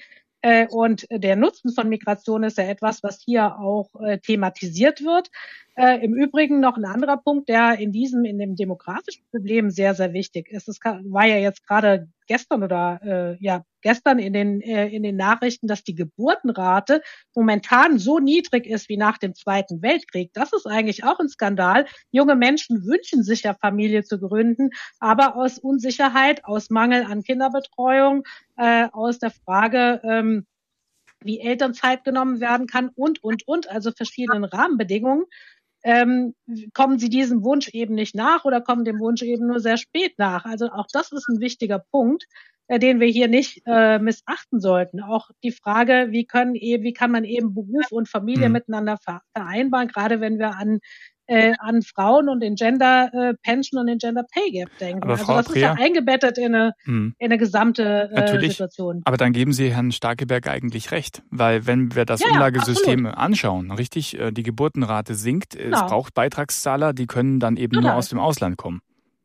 Und der Nutzen von Migration ist ja etwas, was hier auch thematisiert wird. Im Übrigen noch ein anderer Punkt, der in diesem, in dem demografischen Problem sehr, sehr wichtig ist. Es war ja jetzt gerade gestern oder äh, ja gestern in den äh, in den Nachrichten, dass die Geburtenrate momentan so niedrig ist wie nach dem Zweiten Weltkrieg. Das ist eigentlich auch ein Skandal. Junge Menschen wünschen sich ja Familie zu gründen, aber aus Unsicherheit, aus Mangel an Kinderbetreuung, äh, aus der Frage, ähm, wie Elternzeit genommen werden kann und und und, also verschiedenen Rahmenbedingungen. Ähm, kommen sie diesem Wunsch eben nicht nach oder kommen dem Wunsch eben nur sehr spät nach. Also auch das ist ein wichtiger Punkt, äh, den wir hier nicht äh, missachten sollten. Auch die Frage, wie können eben, wie kann man eben Beruf und Familie mhm. miteinander vereinbaren, gerade wenn wir an äh, an Frauen und den Gender äh, Pension und den Gender Pay Gap denken. Aber also Frau das Aprea, ist ja eingebettet in eine, hm. in eine gesamte äh, Situation. Aber dann geben Sie Herrn Starkeberg eigentlich recht, weil wenn wir das ja, Umlagesystem absolut. anschauen, richtig, die Geburtenrate sinkt, genau. Es braucht Beitragszahler, die können dann eben genau. nur aus dem Ausland kommen.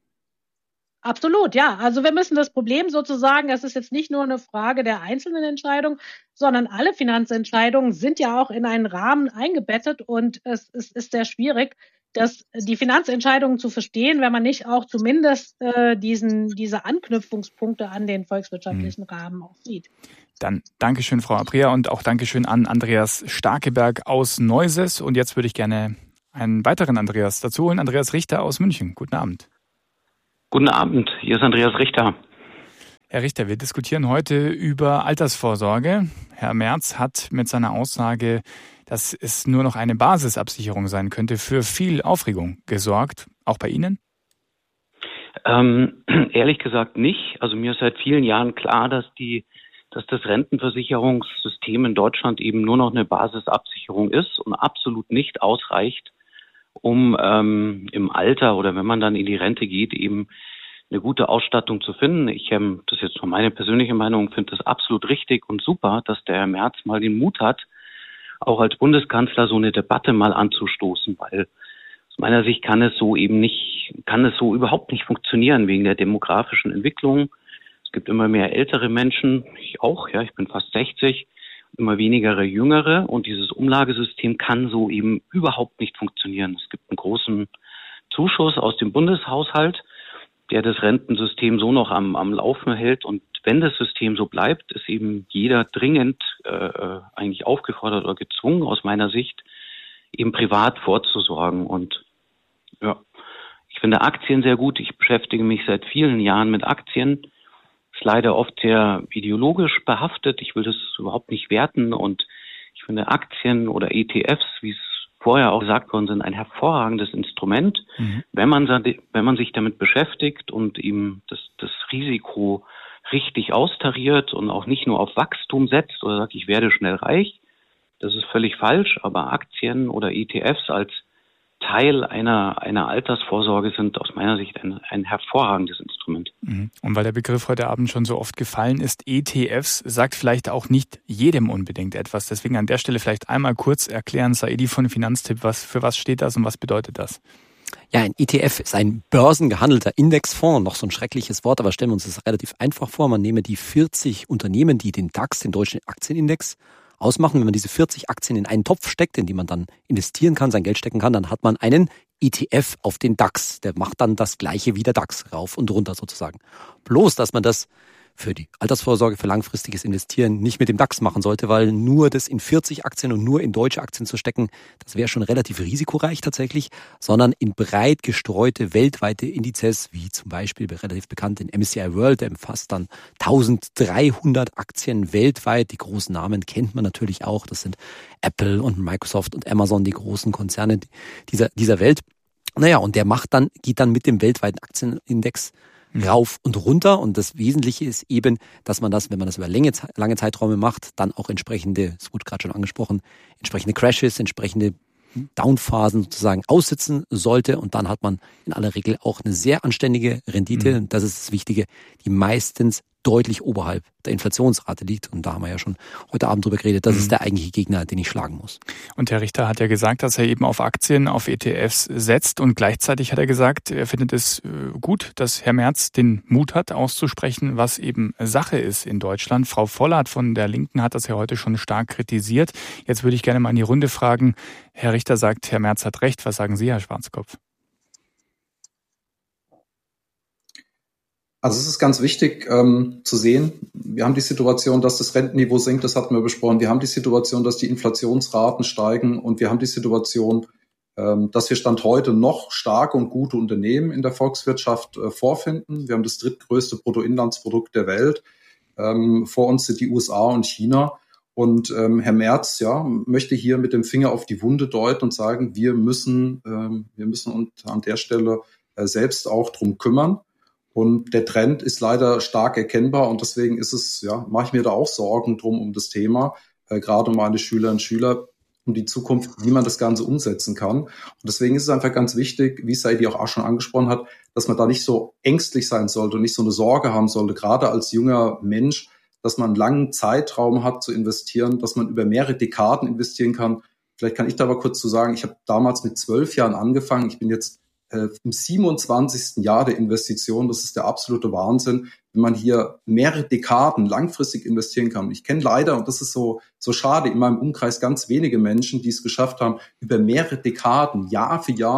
Absolut, ja. Also wir müssen das Problem sozusagen, das ist jetzt nicht nur eine Frage der einzelnen Entscheidung, sondern alle Finanzentscheidungen sind ja auch in einen Rahmen eingebettet und es, es ist sehr schwierig, das, die Finanzentscheidungen zu verstehen, wenn man nicht auch zumindest äh, diesen, diese Anknüpfungspunkte an den volkswirtschaftlichen mhm. Rahmen auch sieht. Dann Dankeschön, Frau Aprea, und auch Dankeschön an Andreas Starkeberg aus Neuses. Und jetzt würde ich gerne einen weiteren Andreas dazu holen, Andreas Richter aus München. Guten Abend. Guten Abend, hier ist Andreas Richter. Herr Richter, wir diskutieren heute über Altersvorsorge. Herr Merz hat mit seiner Aussage, dass es nur noch eine Basisabsicherung sein könnte, für viel Aufregung gesorgt. Auch bei Ihnen? Ähm, ehrlich gesagt nicht. Also mir ist seit vielen Jahren klar, dass die dass das Rentenversicherungssystem in Deutschland eben nur noch eine Basisabsicherung ist und absolut nicht ausreicht, um ähm, im Alter oder wenn man dann in die Rente geht, eben eine gute Ausstattung zu finden. Ich, ähm, das ist jetzt nur meine persönliche Meinung, finde das absolut richtig und super, dass der Herr Merz mal den Mut hat, auch als Bundeskanzler so eine Debatte mal anzustoßen, weil aus meiner Sicht kann es so eben nicht, kann es so überhaupt nicht funktionieren wegen der demografischen Entwicklung. Es gibt immer mehr ältere Menschen, ich auch, ja, ich bin fast sechzig, immer weniger Jüngere und dieses Umlagesystem kann so eben überhaupt nicht funktionieren. Es gibt einen großen Zuschuss aus dem Bundeshaushalt, der das Rentensystem so noch am, am Laufen hält, und wenn das System so bleibt, ist eben jeder dringend äh, eigentlich aufgefordert oder gezwungen, aus meiner Sicht, eben privat vorzusorgen. Und ja, ich finde Aktien sehr gut. Ich beschäftige mich seit vielen Jahren mit Aktien. Ist leider oft sehr ideologisch behaftet. Ich will das überhaupt nicht werten. Und ich finde Aktien oder E T Fs, wie es vorher auch gesagt worden sind, ein hervorragendes Instrument, mhm. wenn man wenn man sich damit beschäftigt und ihm das, das Risiko richtig austariert und auch nicht nur auf Wachstum setzt oder sagt, ich werde schnell reich. Das ist völlig falsch, aber Aktien oder E T Fs als Teil einer, einer Altersvorsorge sind aus meiner Sicht ein, ein hervorragendes Instrument. Und weil der Begriff heute Abend schon so oft gefallen ist, E T Fs sagt vielleicht auch nicht jedem unbedingt etwas. Deswegen an der Stelle vielleicht einmal kurz erklären, Saidi von Finanztipp, was, für was steht das und was bedeutet das? Ja, ein E T F ist ein börsengehandelter Indexfonds, noch so ein schreckliches Wort, aber stellen wir uns das relativ einfach vor. Man nehme die vierzig Unternehmen, die den DAX, den deutschen Aktienindex, ausmachen. Wenn man diese vierzig Aktien in einen Topf steckt, in die man dann investieren kann, sein Geld stecken kann, dann hat man einen E T F auf den DAX. Der macht dann das Gleiche wie der DAX, rauf und runter sozusagen. Bloß, dass man das für die Altersvorsorge, für langfristiges Investieren nicht mit dem DAX machen sollte, weil nur das in vierzig Aktien und nur in deutsche Aktien zu stecken, das wäre schon relativ risikoreich tatsächlich, sondern in breit gestreute weltweite Indizes, wie zum Beispiel relativ bekannt den M S C I World, der umfasst dann dreizehnhundert Aktien weltweit. Die großen Namen kennt man natürlich auch, das sind Apple und Microsoft und Amazon, die großen Konzerne dieser, dieser Welt. Naja, und der macht dann, geht dann mit dem weltweiten Aktienindex rauf und runter, und das Wesentliche ist eben, dass man das, wenn man das über lange, lange Zeiträume macht, dann auch entsprechende, es wurde gerade schon angesprochen, entsprechende Crashes, entsprechende Downphasen sozusagen aussitzen sollte, und dann hat man in aller Regel auch eine sehr anständige Rendite, und das ist das Wichtige, die meistens deutlich oberhalb der Inflationsrate liegt. Und da haben wir ja schon heute Abend drüber geredet. Das mhm. ist der eigentliche Gegner, den ich schlagen muss. Und Herr Richter hat ja gesagt, dass er eben auf Aktien, auf E T Fs setzt. Und gleichzeitig hat er gesagt, er findet es gut, dass Herr Merz den Mut hat, auszusprechen, was eben Sache ist in Deutschland. Frau Vollert von der Linken hat das ja heute schon stark kritisiert. Jetzt würde ich gerne mal in die Runde fragen. Herr Richter sagt, Herr Merz hat recht. Was sagen Sie, Herr Schwarzkopf? Also es ist ganz wichtig ähm, zu sehen, wir haben die Situation, dass das Rentenniveau sinkt, das hatten wir besprochen. Wir haben die Situation, dass die Inflationsraten steigen, und wir haben die Situation, ähm, dass wir Stand heute noch starke und gute Unternehmen in der Volkswirtschaft äh, vorfinden. Wir haben das drittgrößte Bruttoinlandsprodukt der Welt. Ähm, vor uns sind die U S A und China. Und ähm, Herr Merz ja, möchte hier mit dem Finger auf die Wunde deuten und sagen, wir müssen, ähm, wir müssen uns an der Stelle äh, selbst auch drum kümmern. Und der Trend ist leider stark erkennbar, und deswegen ist es, ja, mache ich mir da auch Sorgen drum um das Thema, äh, gerade um meine Schülerinnen und Schüler, um die Zukunft, wie man das Ganze umsetzen kann. Und deswegen ist es einfach ganz wichtig, wie Saidi auch schon angesprochen hat, dass man da nicht so ängstlich sein sollte und nicht so eine Sorge haben sollte, gerade als junger Mensch, dass man einen langen Zeitraum hat zu investieren, dass man über mehrere Dekaden investieren kann. Vielleicht kann ich da aber kurz zu sagen, ich habe damals mit zwölf Jahren angefangen, ich bin jetzt im siebenundzwanzigsten Jahr der Investition. Das ist der absolute Wahnsinn, wenn man hier mehrere Dekaden langfristig investieren kann. Ich kenne leider, und das ist so so schade, in meinem Umkreis ganz wenige Menschen, die es geschafft haben, über mehrere Dekaden, Jahr für Jahr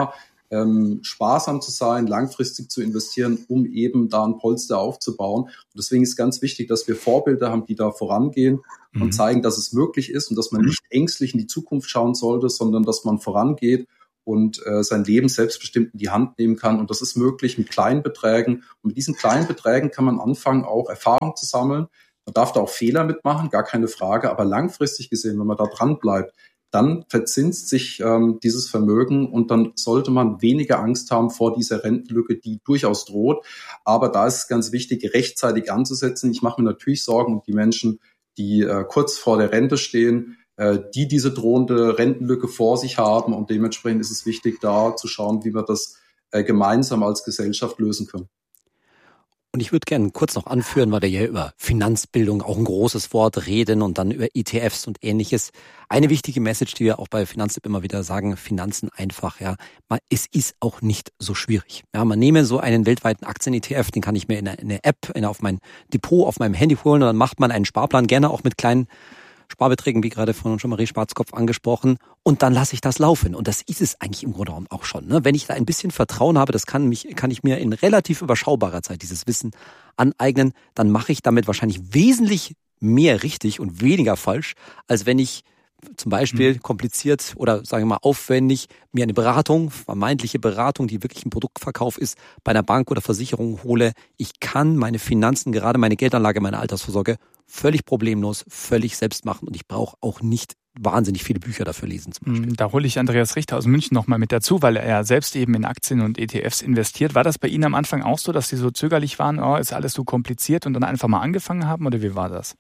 ähm, sparsam zu sein, langfristig zu investieren, um eben da ein Polster aufzubauen. Und deswegen ist ganz wichtig, dass wir Vorbilder haben, die da vorangehen mhm. und zeigen, dass es möglich ist und dass man nicht ängstlich in die Zukunft schauen sollte, sondern dass man vorangeht und äh, sein Leben selbstbestimmt in die Hand nehmen kann. Und das ist möglich mit kleinen Beträgen. Und mit diesen kleinen Beträgen kann man anfangen, auch Erfahrung zu sammeln. Man darf da auch Fehler mitmachen, gar keine Frage. Aber langfristig gesehen, wenn man da dran bleibt, dann verzinst sich ähm, dieses Vermögen und dann sollte man weniger Angst haben vor dieser Rentenlücke, die durchaus droht. Aber da ist es ganz wichtig, rechtzeitig anzusetzen. Ich mache mir natürlich Sorgen um die Menschen, die äh, kurz vor der Rente stehen, äh, die diese drohende Rentenlücke vor sich haben. Und dementsprechend ist es wichtig, da zu schauen, wie wir das äh, gemeinsam als Gesellschaft lösen können. Und ich würde gerne kurz noch anführen, weil wir hier über Finanzbildung, auch ein großes Wort, reden und dann über E T Fs und Ähnliches. Eine wichtige Message, die wir auch bei Finanztipp immer wieder sagen, Finanzen einfach, ja. Es ist auch nicht so schwierig. Ja, man nehme so einen weltweiten Aktien-E T F, den kann ich mir in eine App, in, auf mein Depot, auf meinem Handy holen und dann macht man einen Sparplan, gerne auch mit kleinen Sparbeträgen, wie gerade von Jean-Marie Schwarzkopf angesprochen, und dann lasse ich das laufen. Und das ist es eigentlich im Grunde genommen auch schon. Ne? Wenn ich da ein bisschen Vertrauen habe, das kann mich, kann ich mir in relativ überschaubarer Zeit dieses Wissen aneignen, dann mache ich damit wahrscheinlich wesentlich mehr richtig und weniger falsch, als wenn ich zum Beispiel mhm. kompliziert oder sagen wir mal aufwendig mir eine Beratung, vermeintliche Beratung, die wirklich ein Produktverkauf ist, bei einer Bank oder Versicherung hole. Ich kann meine Finanzen, gerade meine Geldanlage, meine Altersvorsorge völlig problemlos, völlig selbst machen und ich brauche auch nicht wahnsinnig viele Bücher dafür lesen zum Beispiel. Da hole ich Andreas Richter aus München nochmal mit dazu, weil er selbst eben in Aktien und E T Fs investiert. War das bei Ihnen am Anfang auch so, dass Sie so zögerlich waren, oh, ist alles so kompliziert und dann einfach mal angefangen haben oder wie war das?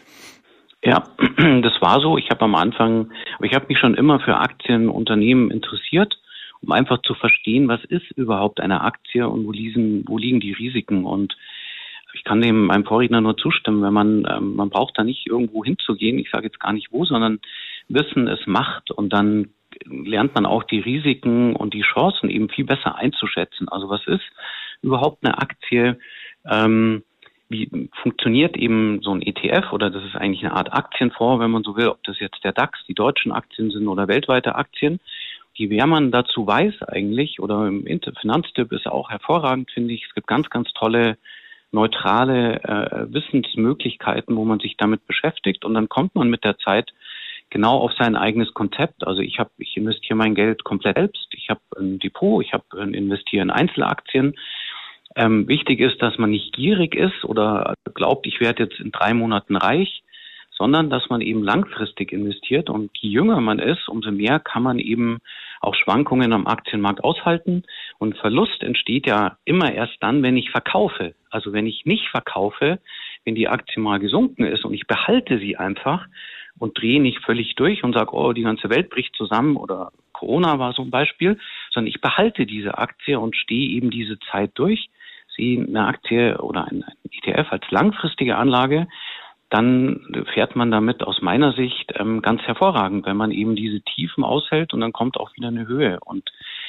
Ja, das war so. Ich habe am Anfang, aber ich habe mich schon immer für Aktienunternehmen interessiert, um einfach zu verstehen, was ist überhaupt eine Aktie und wo liegen, wo liegen die Risiken. Und ich kann dem meinem Vorredner nur zustimmen, wenn man, ähm, man braucht da nicht irgendwo hinzugehen, ich sage jetzt gar nicht wo, sondern Wissen ist Macht und dann lernt man auch die Risiken und die Chancen eben viel besser einzuschätzen. Also was ist überhaupt eine Aktie? Ähm, wie funktioniert eben so ein E T F oder das ist eigentlich eine Art Aktienfonds, wenn man so will, ob das jetzt der DAX, die deutschen Aktien sind oder weltweite Aktien. Je mehr man dazu weiß eigentlich, oder im Finanztipp ist auch hervorragend, finde ich, es gibt ganz, ganz tolle neutrale äh, Wissensmöglichkeiten, wo man sich damit beschäftigt und dann kommt man mit der Zeit genau auf sein eigenes Konzept. Also ich habe, ich investiere mein Geld komplett selbst, ich habe ein Depot, ich habe äh, investiere in Einzelaktien. Ähm, wichtig ist, dass man nicht gierig ist oder glaubt, ich werde jetzt in drei Monaten reich, sondern dass man eben langfristig investiert und je jünger man ist, umso mehr kann man eben auch Schwankungen am Aktienmarkt aushalten und Verlust entsteht ja immer erst dann, wenn ich verkaufe. Also wenn ich nicht verkaufe, wenn die Aktie mal gesunken ist und ich behalte sie einfach und drehe nicht völlig durch und sage, oh, die ganze Welt bricht zusammen oder Corona war so ein Beispiel, sondern ich behalte diese Aktie und stehe eben diese Zeit durch, sehe eine Aktie oder ein E T F als langfristige Anlage, dann fährt man damit aus meiner Sicht ähm, ganz hervorragend, wenn man eben diese Tiefen aushält und dann kommt auch wieder eine Höhe. Und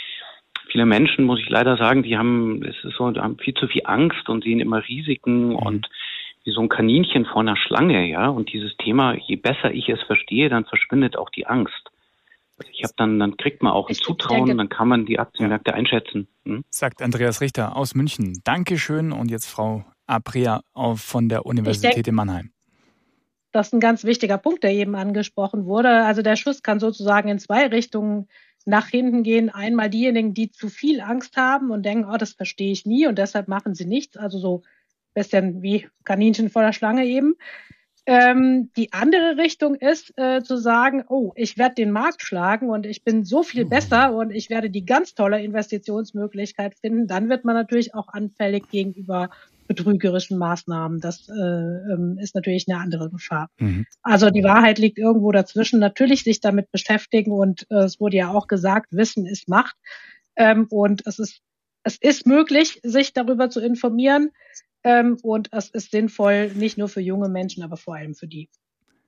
viele Menschen, muss ich leider sagen, die haben, es ist so, die haben viel zu viel Angst und sehen immer Risiken mhm. und wie so ein Kaninchen vor einer Schlange, ja. Und dieses Thema, je besser ich es verstehe, dann verschwindet auch die Angst. Also ich habe dann, dann kriegt man auch ein Zutrauen, dann kann man die Aktienmärkte ja. einschätzen. Hm? Sagt Andreas Richter aus München. Dankeschön und jetzt Frau Aprea von der Universität denke, in Mannheim. Das ist ein ganz wichtiger Punkt, der eben angesprochen wurde. Also der Schuss kann sozusagen in zwei Richtungen nach hinten gehen. Einmal diejenigen, die zu viel Angst haben und denken, oh, das verstehe ich nie und deshalb machen sie nichts. Also so ein bisschen wie Kaninchen vor der Schlange eben. Ähm, die andere Richtung ist äh, zu sagen, oh, ich werde den Markt schlagen und ich bin so viel besser und ich werde die ganz tolle Investitionsmöglichkeit finden. Dann wird man natürlich auch anfällig gegenüber betrügerischen Maßnahmen. Das äh, ist natürlich eine andere Gefahr. Mhm. Also die Wahrheit liegt irgendwo dazwischen. Natürlich sich damit beschäftigen und äh, es wurde ja auch gesagt, Wissen ist Macht. Ähm, und es ist, es ist möglich, sich darüber zu informieren. Ähm, und es ist sinnvoll, nicht nur für junge Menschen, aber vor allem für die.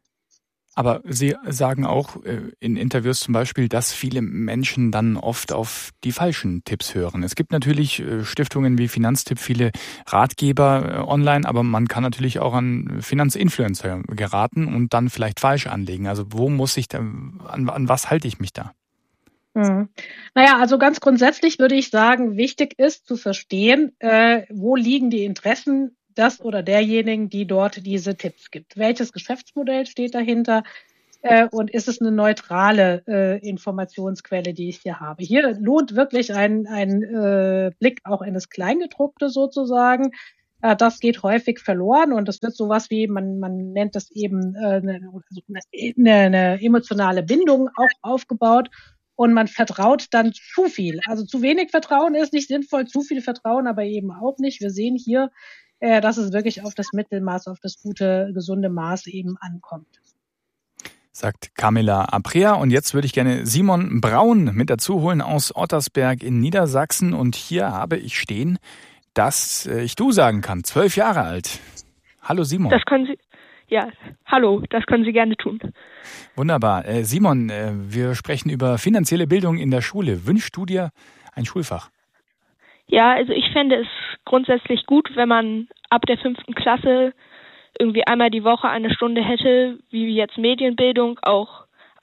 Aber Sie sagen auch in Interviews zum Beispiel, dass viele Menschen dann oft auf die falschen Tipps hören. Es gibt natürlich Stiftungen wie Finanztipp, viele Ratgeber online, aber man kann natürlich auch an Finanzinfluencer geraten und dann vielleicht falsch anlegen. Also wo muss ich da, an, an was halte ich mich da? Hm. Naja, also ganz grundsätzlich würde ich sagen, wichtig ist zu verstehen, äh, wo liegen die Interessen des oder derjenigen, die dort diese Tipps gibt. Welches Geschäftsmodell steht dahinter? Äh, und ist es eine neutrale äh, Informationsquelle, die ich hier habe? Hier lohnt wirklich ein, ein äh, Blick auch in das Kleingedruckte sozusagen. Äh, das geht häufig verloren und es wird sowas wie, man, man nennt das eben äh, eine, eine, eine emotionale Bindung auch aufgebaut. Und man vertraut dann zu viel. Also zu wenig Vertrauen ist nicht sinnvoll, zu viel Vertrauen aber eben auch nicht. Wir sehen hier, äh, dass es wirklich auf das Mittelmaß, auf das gute, gesunde Maß eben ankommt. Sagt Camilla Aprea. Und jetzt würde ich gerne Simon Braun mit dazu holen aus Ottersberg in Niedersachsen. Und hier habe ich stehen, dass ich du sagen kann. Zwölf Jahre alt. Hallo Simon. Das können Sie... Ja, hallo, das können Sie gerne tun. Wunderbar. Äh, Simon, äh, wir sprechen über finanzielle Bildung in der Schule. Wünschst du dir ein Schulfach? Ja, also ich fände es grundsätzlich gut, wenn man ab der fünften Klasse irgendwie einmal die Woche eine Stunde hätte, wie jetzt Medienbildung, auch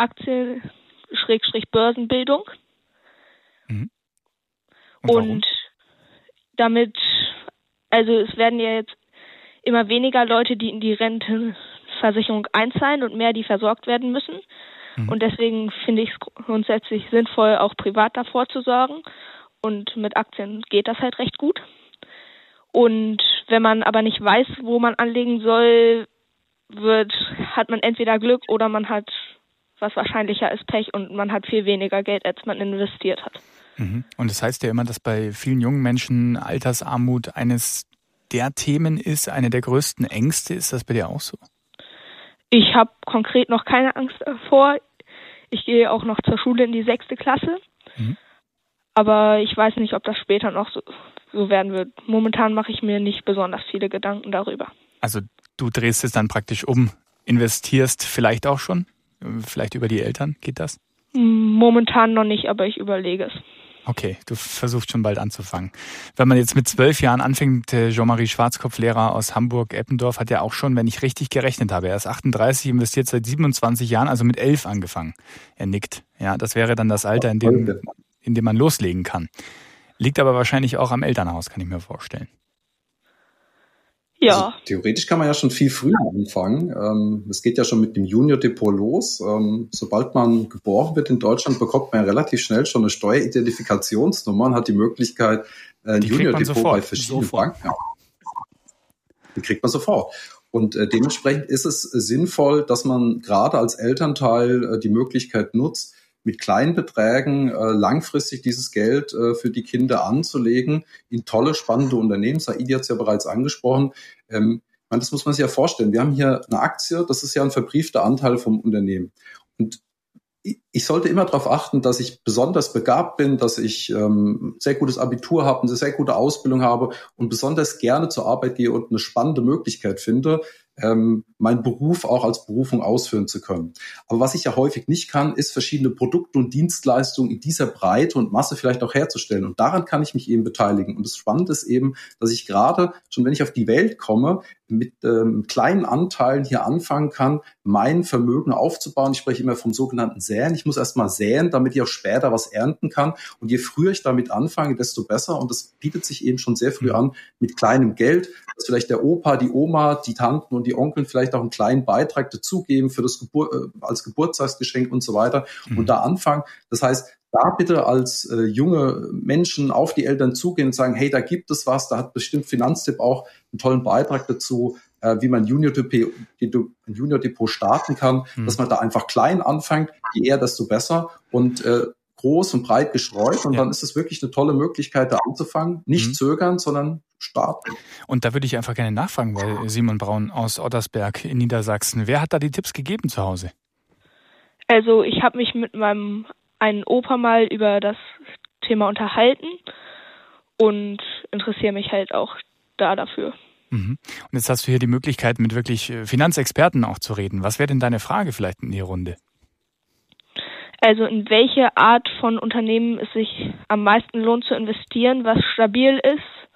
Aktien-Börsenbildung. Mhm. Und, Und damit, also es werden ja jetzt immer weniger Leute, die in die Rentenversicherung einzahlen und mehr, die versorgt werden müssen. Mhm. Und deswegen finde ich es grundsätzlich sinnvoll, auch privat davor zu sorgen. Und mit Aktien geht das halt recht gut. Und wenn man aber nicht weiß, wo man anlegen soll, wird, hat man entweder Glück oder man hat, was wahrscheinlicher ist, Pech und man hat viel weniger Geld, als man investiert hat. Mhm. Und das heißt ja immer, dass bei vielen jungen Menschen Altersarmut eines der Themen ist, eine der größten Ängste. Ist das bei dir auch so? Ich habe konkret noch keine Angst davor. Ich gehe auch noch zur Schule in die sechste Klasse. Mhm. Aber ich weiß nicht, ob das später noch so, so werden wird. Momentan mache ich mir nicht besonders viele Gedanken darüber. Also du drehst es dann praktisch um, investierst vielleicht auch schon? Vielleicht über die Eltern, geht das? Momentan noch nicht, aber ich überlege es. Okay, du versuchst schon bald anzufangen. Wenn man jetzt mit zwölf Jahren anfängt, Jean-Marie Schwarzkopf, Lehrer aus Hamburg-Eppendorf, hat ja auch schon, wenn ich richtig gerechnet habe, er ist achtunddreißig, investiert seit siebenundzwanzig Jahren, also mit elf angefangen. Er nickt. Ja, das wäre dann das Alter, in dem, in dem man loslegen kann. Liegt aber wahrscheinlich auch am Elternhaus, kann ich mir vorstellen. Ja. Also, theoretisch kann man ja schon viel früher anfangen. Ähm, es geht ja schon mit dem Junior-Depot los. Ähm, sobald man geboren wird in Deutschland, bekommt man ja relativ schnell schon eine Steueridentifikationsnummer und hat die Möglichkeit, ein Junior-Depot bei verschiedenen sofort. Banken. Ja. Die kriegt man sofort. Und äh, dementsprechend ist es sinnvoll, dass man gerade als Elternteil äh, die Möglichkeit nutzt, mit kleinen Beträgen äh, langfristig dieses Geld äh, für die Kinder anzulegen in tolle, spannende Unternehmen. Saidi hat es ja bereits angesprochen. Ähm, ich meine, das muss man sich ja vorstellen. Wir haben hier eine Aktie, das ist ja ein verbriefter Anteil vom Unternehmen. Und ich, ich sollte immer darauf achten, dass ich besonders begabt bin, dass ich ähm, sehr gutes Abitur habe, eine sehr gute Ausbildung habe und besonders gerne zur Arbeit gehe und eine spannende Möglichkeit finde, ähm, meinen Beruf auch als Berufung ausführen zu können. Aber was ich ja häufig nicht kann, ist verschiedene Produkte und Dienstleistungen in dieser Breite und Masse vielleicht auch herzustellen. Und daran kann ich mich eben beteiligen. Und das Spannende ist eben, dass ich gerade, schon wenn ich auf die Welt komme, mit ähm, kleinen Anteilen hier anfangen kann, mein Vermögen aufzubauen. Ich spreche immer vom sogenannten Säen. Ich muss erst mal säen, damit ich auch später was ernten kann. Und je früher ich damit anfange, desto besser. Und das bietet sich eben schon sehr früh an mit kleinem Geld, dass vielleicht der Opa, die Oma, die Tanten und die Onkeln vielleicht auch einen kleinen Beitrag dazugeben für das Gebur- äh, als Geburtstagsgeschenk und so weiter. Mhm. Und da anfangen. Das heißt, da bitte als äh, junge Menschen auf die Eltern zugehen und sagen, hey, da gibt es was, da hat bestimmt Finanztipp auch einen tollen Beitrag dazu, äh, wie man Junior Depot, ein Junior Depot starten kann, mhm. dass man da einfach klein anfängt, je eher, desto besser und äh, groß und breit gestreut und ja. dann ist es wirklich eine tolle Möglichkeit, da anzufangen, nicht mhm. zögern, sondern starten. Und da würde ich einfach gerne nachfragen, weil Simon Braun aus Ottersberg in Niedersachsen, wer hat da die Tipps gegeben zu Hause? Also ich habe mich mit meinem einen Opa mal über das Thema unterhalten und interessiere mich halt auch da dafür. Mhm. Und jetzt hast du hier die Möglichkeit, mit wirklich Finanzexperten auch zu reden. Was wäre denn deine Frage vielleicht in die Runde? Also in welche Art von Unternehmen es sich am meisten lohnt zu investieren, was stabil ist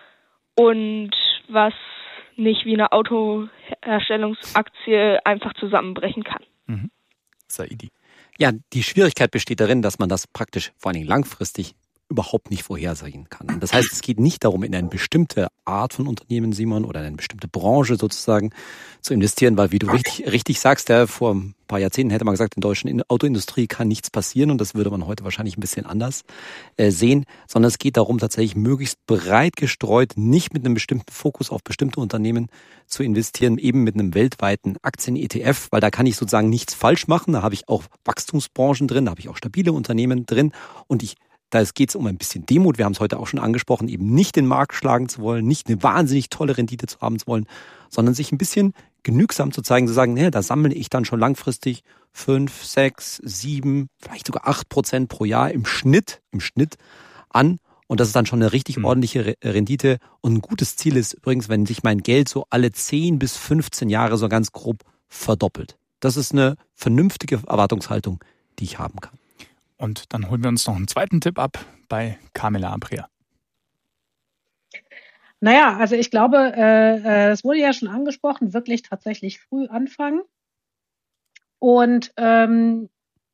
und was nicht wie eine Autoherstellungsaktie einfach zusammenbrechen kann. Mhm. Saidi. Ja, die Schwierigkeit besteht darin, dass man das praktisch vor allen Dingen langfristig überhaupt nicht vorhersehen kann. Und das heißt, es geht nicht darum, in eine bestimmte Art von Unternehmen, Simon, oder in eine bestimmte Branche sozusagen zu investieren, weil wie du richtig, richtig sagst, ja, vor ein paar Jahrzehnten hätte man gesagt, in der deutschen Autoindustrie kann nichts passieren und das würde man heute wahrscheinlich ein bisschen anders äh, sehen, sondern es geht darum, tatsächlich möglichst breit gestreut, nicht mit einem bestimmten Fokus auf bestimmte Unternehmen zu investieren, eben mit einem weltweiten Aktien-E T F, weil da kann ich sozusagen nichts falsch machen, da habe ich auch Wachstumsbranchen drin, da habe ich auch stabile Unternehmen drin und ich Da geht es um ein bisschen Demut, wir haben es heute auch schon angesprochen, eben nicht den Markt schlagen zu wollen, nicht eine wahnsinnig tolle Rendite zu haben zu wollen, sondern sich ein bisschen genügsam zu zeigen, zu sagen, ne, da sammle ich dann schon langfristig fünf, sechs, sieben, vielleicht sogar acht Prozent pro Jahr im Schnitt, im Schnitt an. Und das ist dann schon eine richtig mhm. ordentliche Rendite. Und ein gutes Ziel ist übrigens, wenn sich mein Geld so alle zehn bis fünfzehn Jahre so ganz grob verdoppelt. Das ist eine vernünftige Erwartungshaltung, die ich haben kann. Und dann holen wir uns noch einen zweiten Tipp ab bei Carmela Aprea. Naja, also ich glaube, äh, es wurde ja schon angesprochen, wirklich tatsächlich früh anfangen und ähm,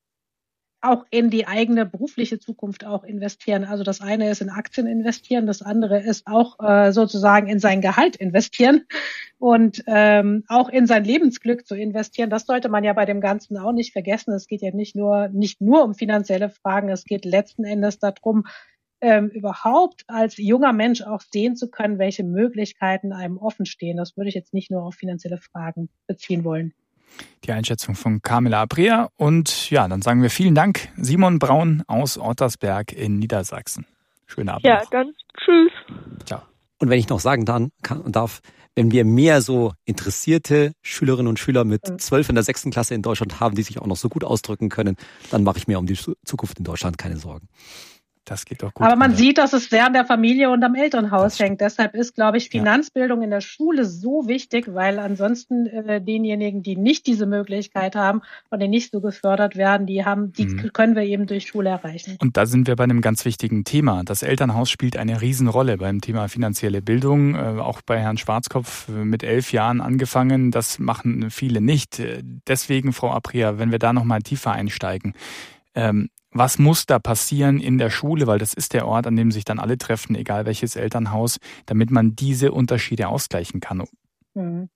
auch in die eigene berufliche Zukunft auch investieren. Also das eine ist in Aktien investieren, das andere ist auch äh, sozusagen in sein Gehalt investieren und ähm, auch in sein Lebensglück zu investieren. Das sollte man ja bei dem Ganzen auch nicht vergessen. Es geht ja nicht nur nicht nur um finanzielle Fragen, es geht letzten Endes darum, ähm, überhaupt als junger Mensch auch sehen zu können, welche Möglichkeiten einem offen stehen. Das würde ich jetzt nicht nur auf finanzielle Fragen beziehen wollen. Die Einschätzung von Carmela Aprea. Und ja, dann sagen wir vielen Dank, Simon Braun aus Ottersberg in Niedersachsen. Schönen Abend. Ja, noch. dann tschüss. Ciao. Und wenn ich noch sagen dann, kann, darf, wenn wir mehr so interessierte Schülerinnen und Schüler mit zwölf in der sechsten Klasse in Deutschland haben, die sich auch noch so gut ausdrücken können, dann mache ich mir um die Zukunft in Deutschland keine Sorgen. Das geht doch gut. Aber man sieht, dass es sehr an der Familie und am Elternhaus hängt. Deshalb ist, glaube ich, Finanzbildung ja. in der Schule so wichtig, weil ansonsten äh, denjenigen, die nicht diese Möglichkeit haben und die nicht so gefördert werden, die haben, die mhm. können wir eben durch Schule erreichen. Und da sind wir bei einem ganz wichtigen Thema. Das Elternhaus spielt eine Riesenrolle beim Thema finanzielle Bildung. Äh, auch bei Herrn Schwarzkopf mit elf Jahren angefangen. Das machen viele nicht. Deswegen, Frau Aprea, wenn wir da nochmal tiefer einsteigen, ähm, was muss da passieren in der Schule, weil das ist der Ort, an dem sich dann alle treffen, egal welches Elternhaus, damit man diese Unterschiede ausgleichen kann? Hm.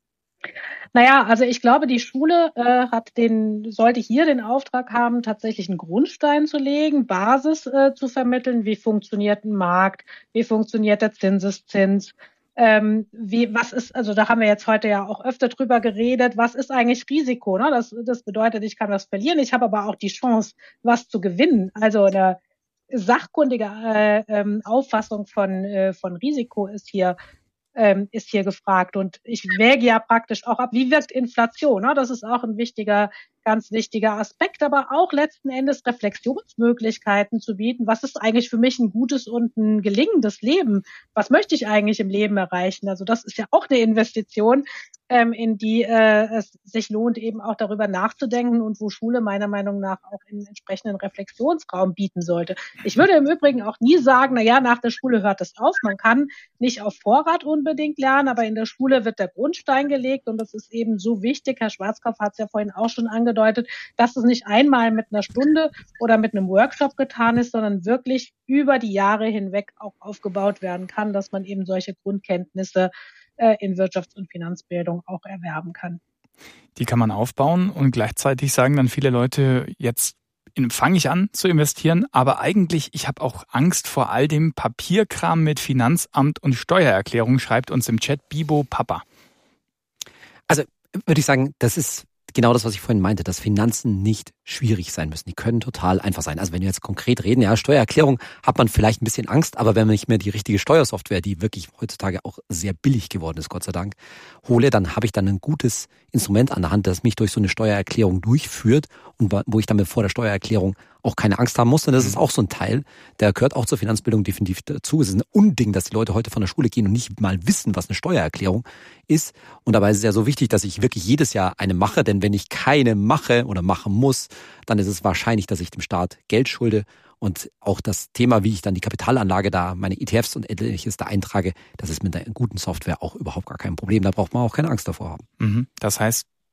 Naja, also ich glaube, die Schule äh, hat den, sollte hier den Auftrag haben, tatsächlich einen Grundstein zu legen, Basis äh, zu vermitteln, wie funktioniert ein Markt, wie funktioniert der Zinseszins, Ähm, wie, was ist, also da haben wir jetzt heute ja auch öfter drüber geredet, was ist eigentlich Risiko? Ne? Das, das bedeutet, ich kann was verlieren, ich habe aber auch die Chance, was zu gewinnen. Also eine sachkundige äh, ähm, Auffassung von, äh, von Risiko ist hier ähm, ist hier gefragt. Und ich wäge ja praktisch auch ab, wie wirkt Inflation? Ne? Das ist auch ein wichtiger, ganz wichtiger Aspekt, aber auch letzten Endes Reflexionsmöglichkeiten zu bieten. Was ist eigentlich für mich ein gutes und ein gelingendes Leben? Was möchte ich eigentlich im Leben erreichen? Also das ist ja auch eine Investition, ähm, in die äh, es sich lohnt, eben auch darüber nachzudenken und wo Schule meiner Meinung nach auch einen entsprechenden Reflexionsraum bieten sollte. Ich würde im Übrigen auch nie sagen, na ja, nach der Schule hört es auf. Man kann nicht auf Vorrat unbedingt lernen, aber in der Schule wird der Grundstein gelegt und das ist eben so wichtig. Herr Schwarzkopf hat es ja vorhin auch schon angedeutet, dass es nicht einmal mit einer Stunde oder mit einem Workshop getan ist, sondern wirklich über die Jahre hinweg auch aufgebaut werden kann, dass man eben solche Grundkenntnisse äh, in Wirtschafts- und Finanzbildung auch erwerben kann. Die kann man aufbauen und gleichzeitig sagen dann viele Leute, jetzt fange ich an zu investieren, aber eigentlich, ich habe auch Angst vor all dem Papierkram mit Finanzamt und Steuererklärung, schreibt uns im Chat Bibo Papa. Also würde ich sagen, das ist genau das, was ich vorhin meinte, dass Finanzen nicht schwierig sein müssen. Die können total einfach sein. Also wenn wir jetzt konkret reden, ja, Steuererklärung hat man vielleicht ein bisschen Angst, aber wenn man nicht mehr die richtige Steuersoftware, die wirklich heutzutage auch sehr billig geworden ist, Gott sei Dank, hole, dann habe ich dann ein gutes Instrument an der Hand, das mich durch so eine Steuererklärung durchführt und wo ich damit vor der Steuererklärung auch keine Angst haben muss. Und das ist auch so ein Teil, der gehört auch zur Finanzbildung definitiv dazu. Es ist ein Unding, dass die Leute heute von der Schule gehen und nicht mal wissen, was eine Steuererklärung ist. Und dabei ist es ja so wichtig, dass ich wirklich jedes Jahr eine mache, denn wenn ich keine mache oder machen muss, dann ist es wahrscheinlich, dass ich dem Staat Geld schulde. Und auch das Thema, wie ich dann die Kapitalanlage da, meine E T Fs und ähnliches da eintrage, das ist mit einer guten Software auch überhaupt gar kein Problem. Da braucht man auch keine Angst davor haben. Das heißt,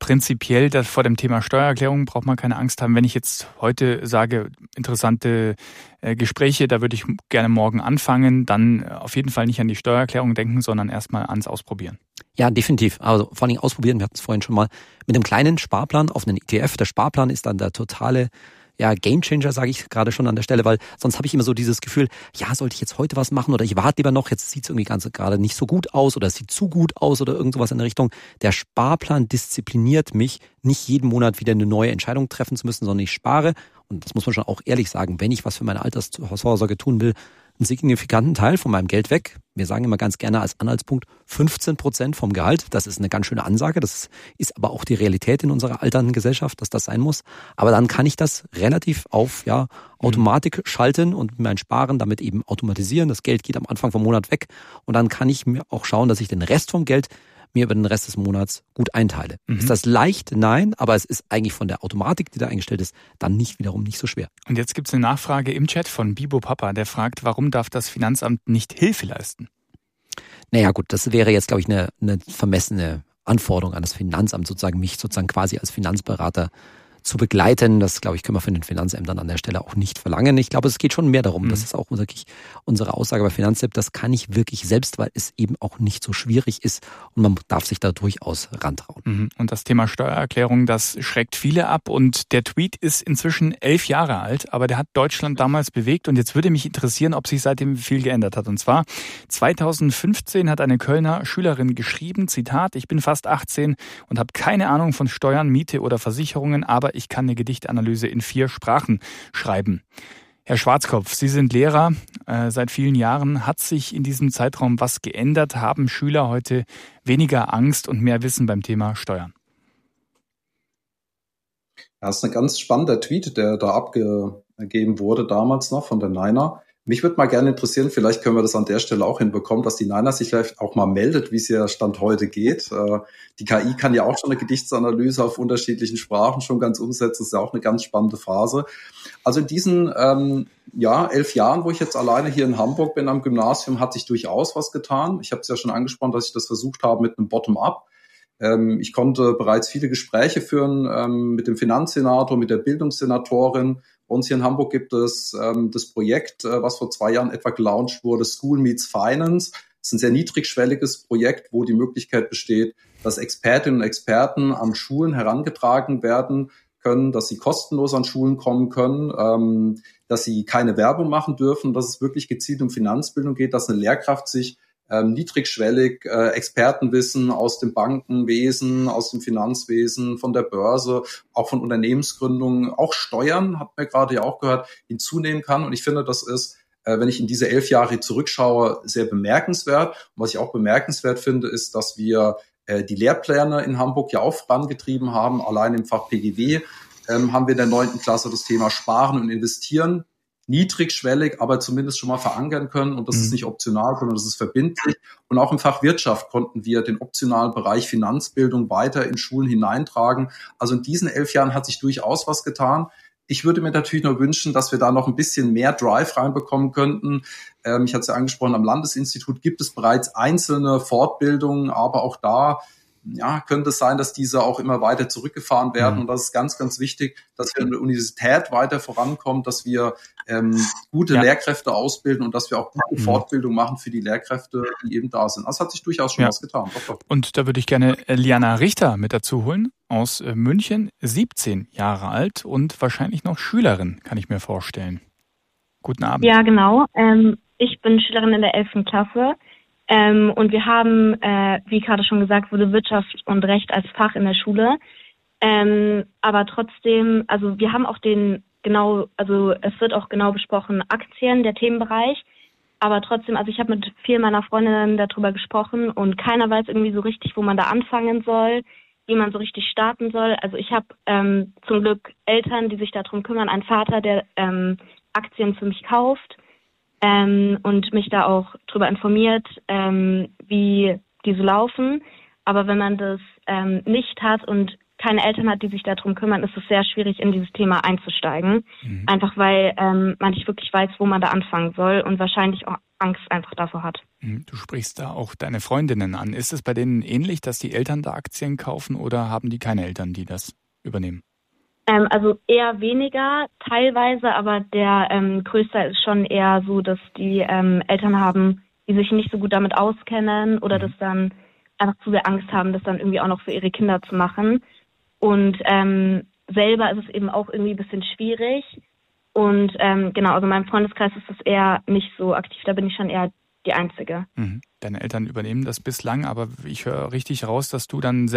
prinzipiell, dass vor dem Thema Steuererklärung braucht man keine Angst haben. Wenn ich jetzt heute sage, interessante äh, Gespräche, da würde ich gerne morgen anfangen, dann auf jeden Fall nicht an die Steuererklärung denken, sondern erstmal ans Ausprobieren. Ja, definitiv. Also vor allem ausprobieren, wir hatten es vorhin schon mal, mit einem kleinen Sparplan auf einen E T F. Der Sparplan ist dann der totale ja, Gamechanger, sage ich gerade schon an der Stelle, weil sonst habe ich immer so dieses Gefühl, ja, sollte ich jetzt heute was machen oder ich warte lieber noch, jetzt sieht es irgendwie ganz gerade nicht so gut aus oder es sieht zu gut aus oder irgend sowas in der Richtung. Der Sparplan diszipliniert mich, nicht jeden Monat wieder eine neue Entscheidung treffen zu müssen, sondern ich spare, und das muss man schon auch ehrlich sagen, wenn ich was für meine Altersvorsorge tun will, einen signifikanten Teil von meinem Geld weg. Wir sagen immer ganz gerne als Anhaltspunkt fünfzehn Prozent vom Gehalt. Das ist eine ganz schöne Ansage. Das ist aber auch die Realität in unserer alternden Gesellschaft, dass das sein muss. Aber dann kann ich das relativ auf ja Automatik schalten und mein Sparen damit eben automatisieren. Das Geld geht am Anfang vom Monat weg und dann kann ich mir auch schauen, dass ich den Rest vom Geld mir über den Rest des Monats gut einteile. Mhm. Ist das leicht? Nein, aber es ist eigentlich von der Automatik, die da eingestellt ist, dann nicht wiederum nicht so schwer. Und jetzt gibt es eine Nachfrage im Chat von Bibo Papa, der fragt, warum darf das Finanzamt nicht Hilfe leisten? Naja gut, das wäre jetzt, glaube ich, eine, eine vermessene Anforderung an das Finanzamt, sozusagen mich sozusagen quasi als Finanzberater zu begleiten. Das, glaube ich, können wir von den Finanzämtern an der Stelle auch nicht verlangen. Ich glaube, es geht schon mehr darum. Mhm. Das ist auch wirklich unsere Aussage bei Finanzamt. Das kann ich wirklich selbst, weil es eben auch nicht so schwierig ist und man darf sich da durchaus rantrauen. Mhm. Und das Thema Steuererklärung, das schreckt viele ab und der Tweet ist inzwischen elf Jahre alt, aber der hat Deutschland damals bewegt und jetzt würde mich interessieren, ob sich seitdem viel geändert hat. Und zwar zweitausendfünfzehn hat eine Kölner Schülerin geschrieben, Zitat, ich bin fast achtzehn und habe keine Ahnung von Steuern, Miete oder Versicherungen, aber ich kann eine Gedichtanalyse in vier Sprachen schreiben. Herr Schwarzkopf, Sie sind Lehrer äh, seit vielen Jahren. Hat sich in diesem Zeitraum was geändert? Haben Schüler heute weniger Angst und mehr Wissen beim Thema Steuern? Ja, das ist ein ganz spannender Tweet, der da abgegeben wurde damals noch von der Niner. Mich würde mal gerne interessieren, vielleicht können wir das an der Stelle auch hinbekommen, dass die Niner sich vielleicht auch mal meldet, wie es ja Stand heute geht. Die K I kann ja auch schon eine Gedichtsanalyse auf unterschiedlichen Sprachen schon ganz umsetzen. Das ist ja auch eine ganz spannende Phase. Also in diesen ähm, ja elf Jahren, wo ich jetzt alleine hier in Hamburg bin am Gymnasium, hat sich durchaus was getan. Ich habe es ja schon angesprochen, dass ich das versucht habe mit einem Bottom-up. Ähm, ich konnte bereits viele Gespräche führen ähm, mit dem Finanzsenator, mit der Bildungssenatorin. Bei uns hier in Hamburg gibt es ähm, das Projekt, äh, was vor zwei Jahren etwa gelauncht wurde, School Meets Finance. Das ist ein sehr niedrigschwelliges Projekt, wo die Möglichkeit besteht, dass Expertinnen und Experten an Schulen herangetragen werden können, dass sie kostenlos an Schulen kommen können, ähm, dass sie keine Werbung machen dürfen, dass es wirklich gezielt um Finanzbildung geht, dass eine Lehrkraft sich ähm, niedrigschwellig äh, Expertenwissen aus dem Bankenwesen, aus dem Finanzwesen, von der Börse, auch von Unternehmensgründungen, auch Steuern, hat man gerade ja auch gehört, hinzunehmen kann. Und ich finde, das ist, äh, wenn ich in diese elf Jahre zurückschaue, sehr bemerkenswert. Und was ich auch bemerkenswert finde, ist, dass wir äh, die Lehrpläne in Hamburg ja auch vorangetrieben haben. Allein im Fach P G W ähm, haben wir in der neunten Klasse das Thema Sparen und Investieren niedrigschwellig, aber zumindest schon mal verankern können. Und das mhm. ist nicht optional, sondern das ist verbindlich. Und auch im Fach Wirtschaft konnten wir den optionalen Bereich Finanzbildung weiter in Schulen hineintragen. Also in diesen elf Jahren hat sich durchaus was getan. Ich würde mir natürlich nur wünschen, dass wir da noch ein bisschen mehr Drive reinbekommen könnten. Ähm, ich hatte es ja angesprochen, am Landesinstitut gibt es bereits einzelne Fortbildungen, aber auch da ja, könnte es sein, dass diese auch immer weiter zurückgefahren werden. Mhm. Und das ist ganz, ganz wichtig, dass wir in der Universität weiter vorankommen, dass wir ähm, gute ja. Lehrkräfte ausbilden und dass wir auch gute mhm. Fortbildung machen für die Lehrkräfte, die eben da sind. Das hat sich durchaus schon ja. was getan. Doch, doch. Und da würde ich gerne Liana Richter mit dazu holen, aus München, siebzehn Jahre alt und wahrscheinlich noch Schülerin, kann ich mir vorstellen. Guten Abend. Ja, genau. Ähm, ich bin Schülerin in der elften Klasse. Ähm, und wir haben, äh, wie gerade schon gesagt wurde, Wirtschaft und Recht als Fach in der Schule. Ähm, aber trotzdem, also wir haben auch den genau, also es wird auch genau besprochen, Aktien, der Themenbereich. Aber trotzdem, also ich habe mit vielen meiner Freundinnen darüber gesprochen und keiner weiß irgendwie so richtig, wo man da anfangen soll, wie man so richtig starten soll. Also ich habe ähm, zum Glück Eltern, die sich darum kümmern, einen Vater, der ähm, Aktien für mich kauft. Ähm, und mich da auch drüber informiert, ähm, wie die so laufen. Aber wenn man das ähm, nicht hat und keine Eltern hat, die sich darum kümmern, ist es sehr schwierig, in dieses Thema einzusteigen. Mhm. Einfach weil ähm, man nicht wirklich weiß, wo man da anfangen soll und wahrscheinlich auch Angst einfach davor hat. Du sprichst da auch deine Freundinnen an. Ist es bei denen ähnlich, dass die Eltern da Aktien kaufen oder haben die keine Eltern, die das übernehmen? Ähm, also eher weniger teilweise, aber der ähm, größte ist schon eher so, dass die ähm, Eltern haben, die sich nicht so gut damit auskennen oder mhm. das dann einfach zu sehr Angst haben, das dann irgendwie auch noch für ihre Kinder zu machen. Und ähm, selber ist es eben auch irgendwie ein bisschen schwierig. Und ähm, genau, also in meinem Freundeskreis ist das eher nicht so aktiv, da bin ich schon eher die Einzige. Mhm. Deine Eltern übernehmen das bislang, aber ich höre richtig raus, dass du dann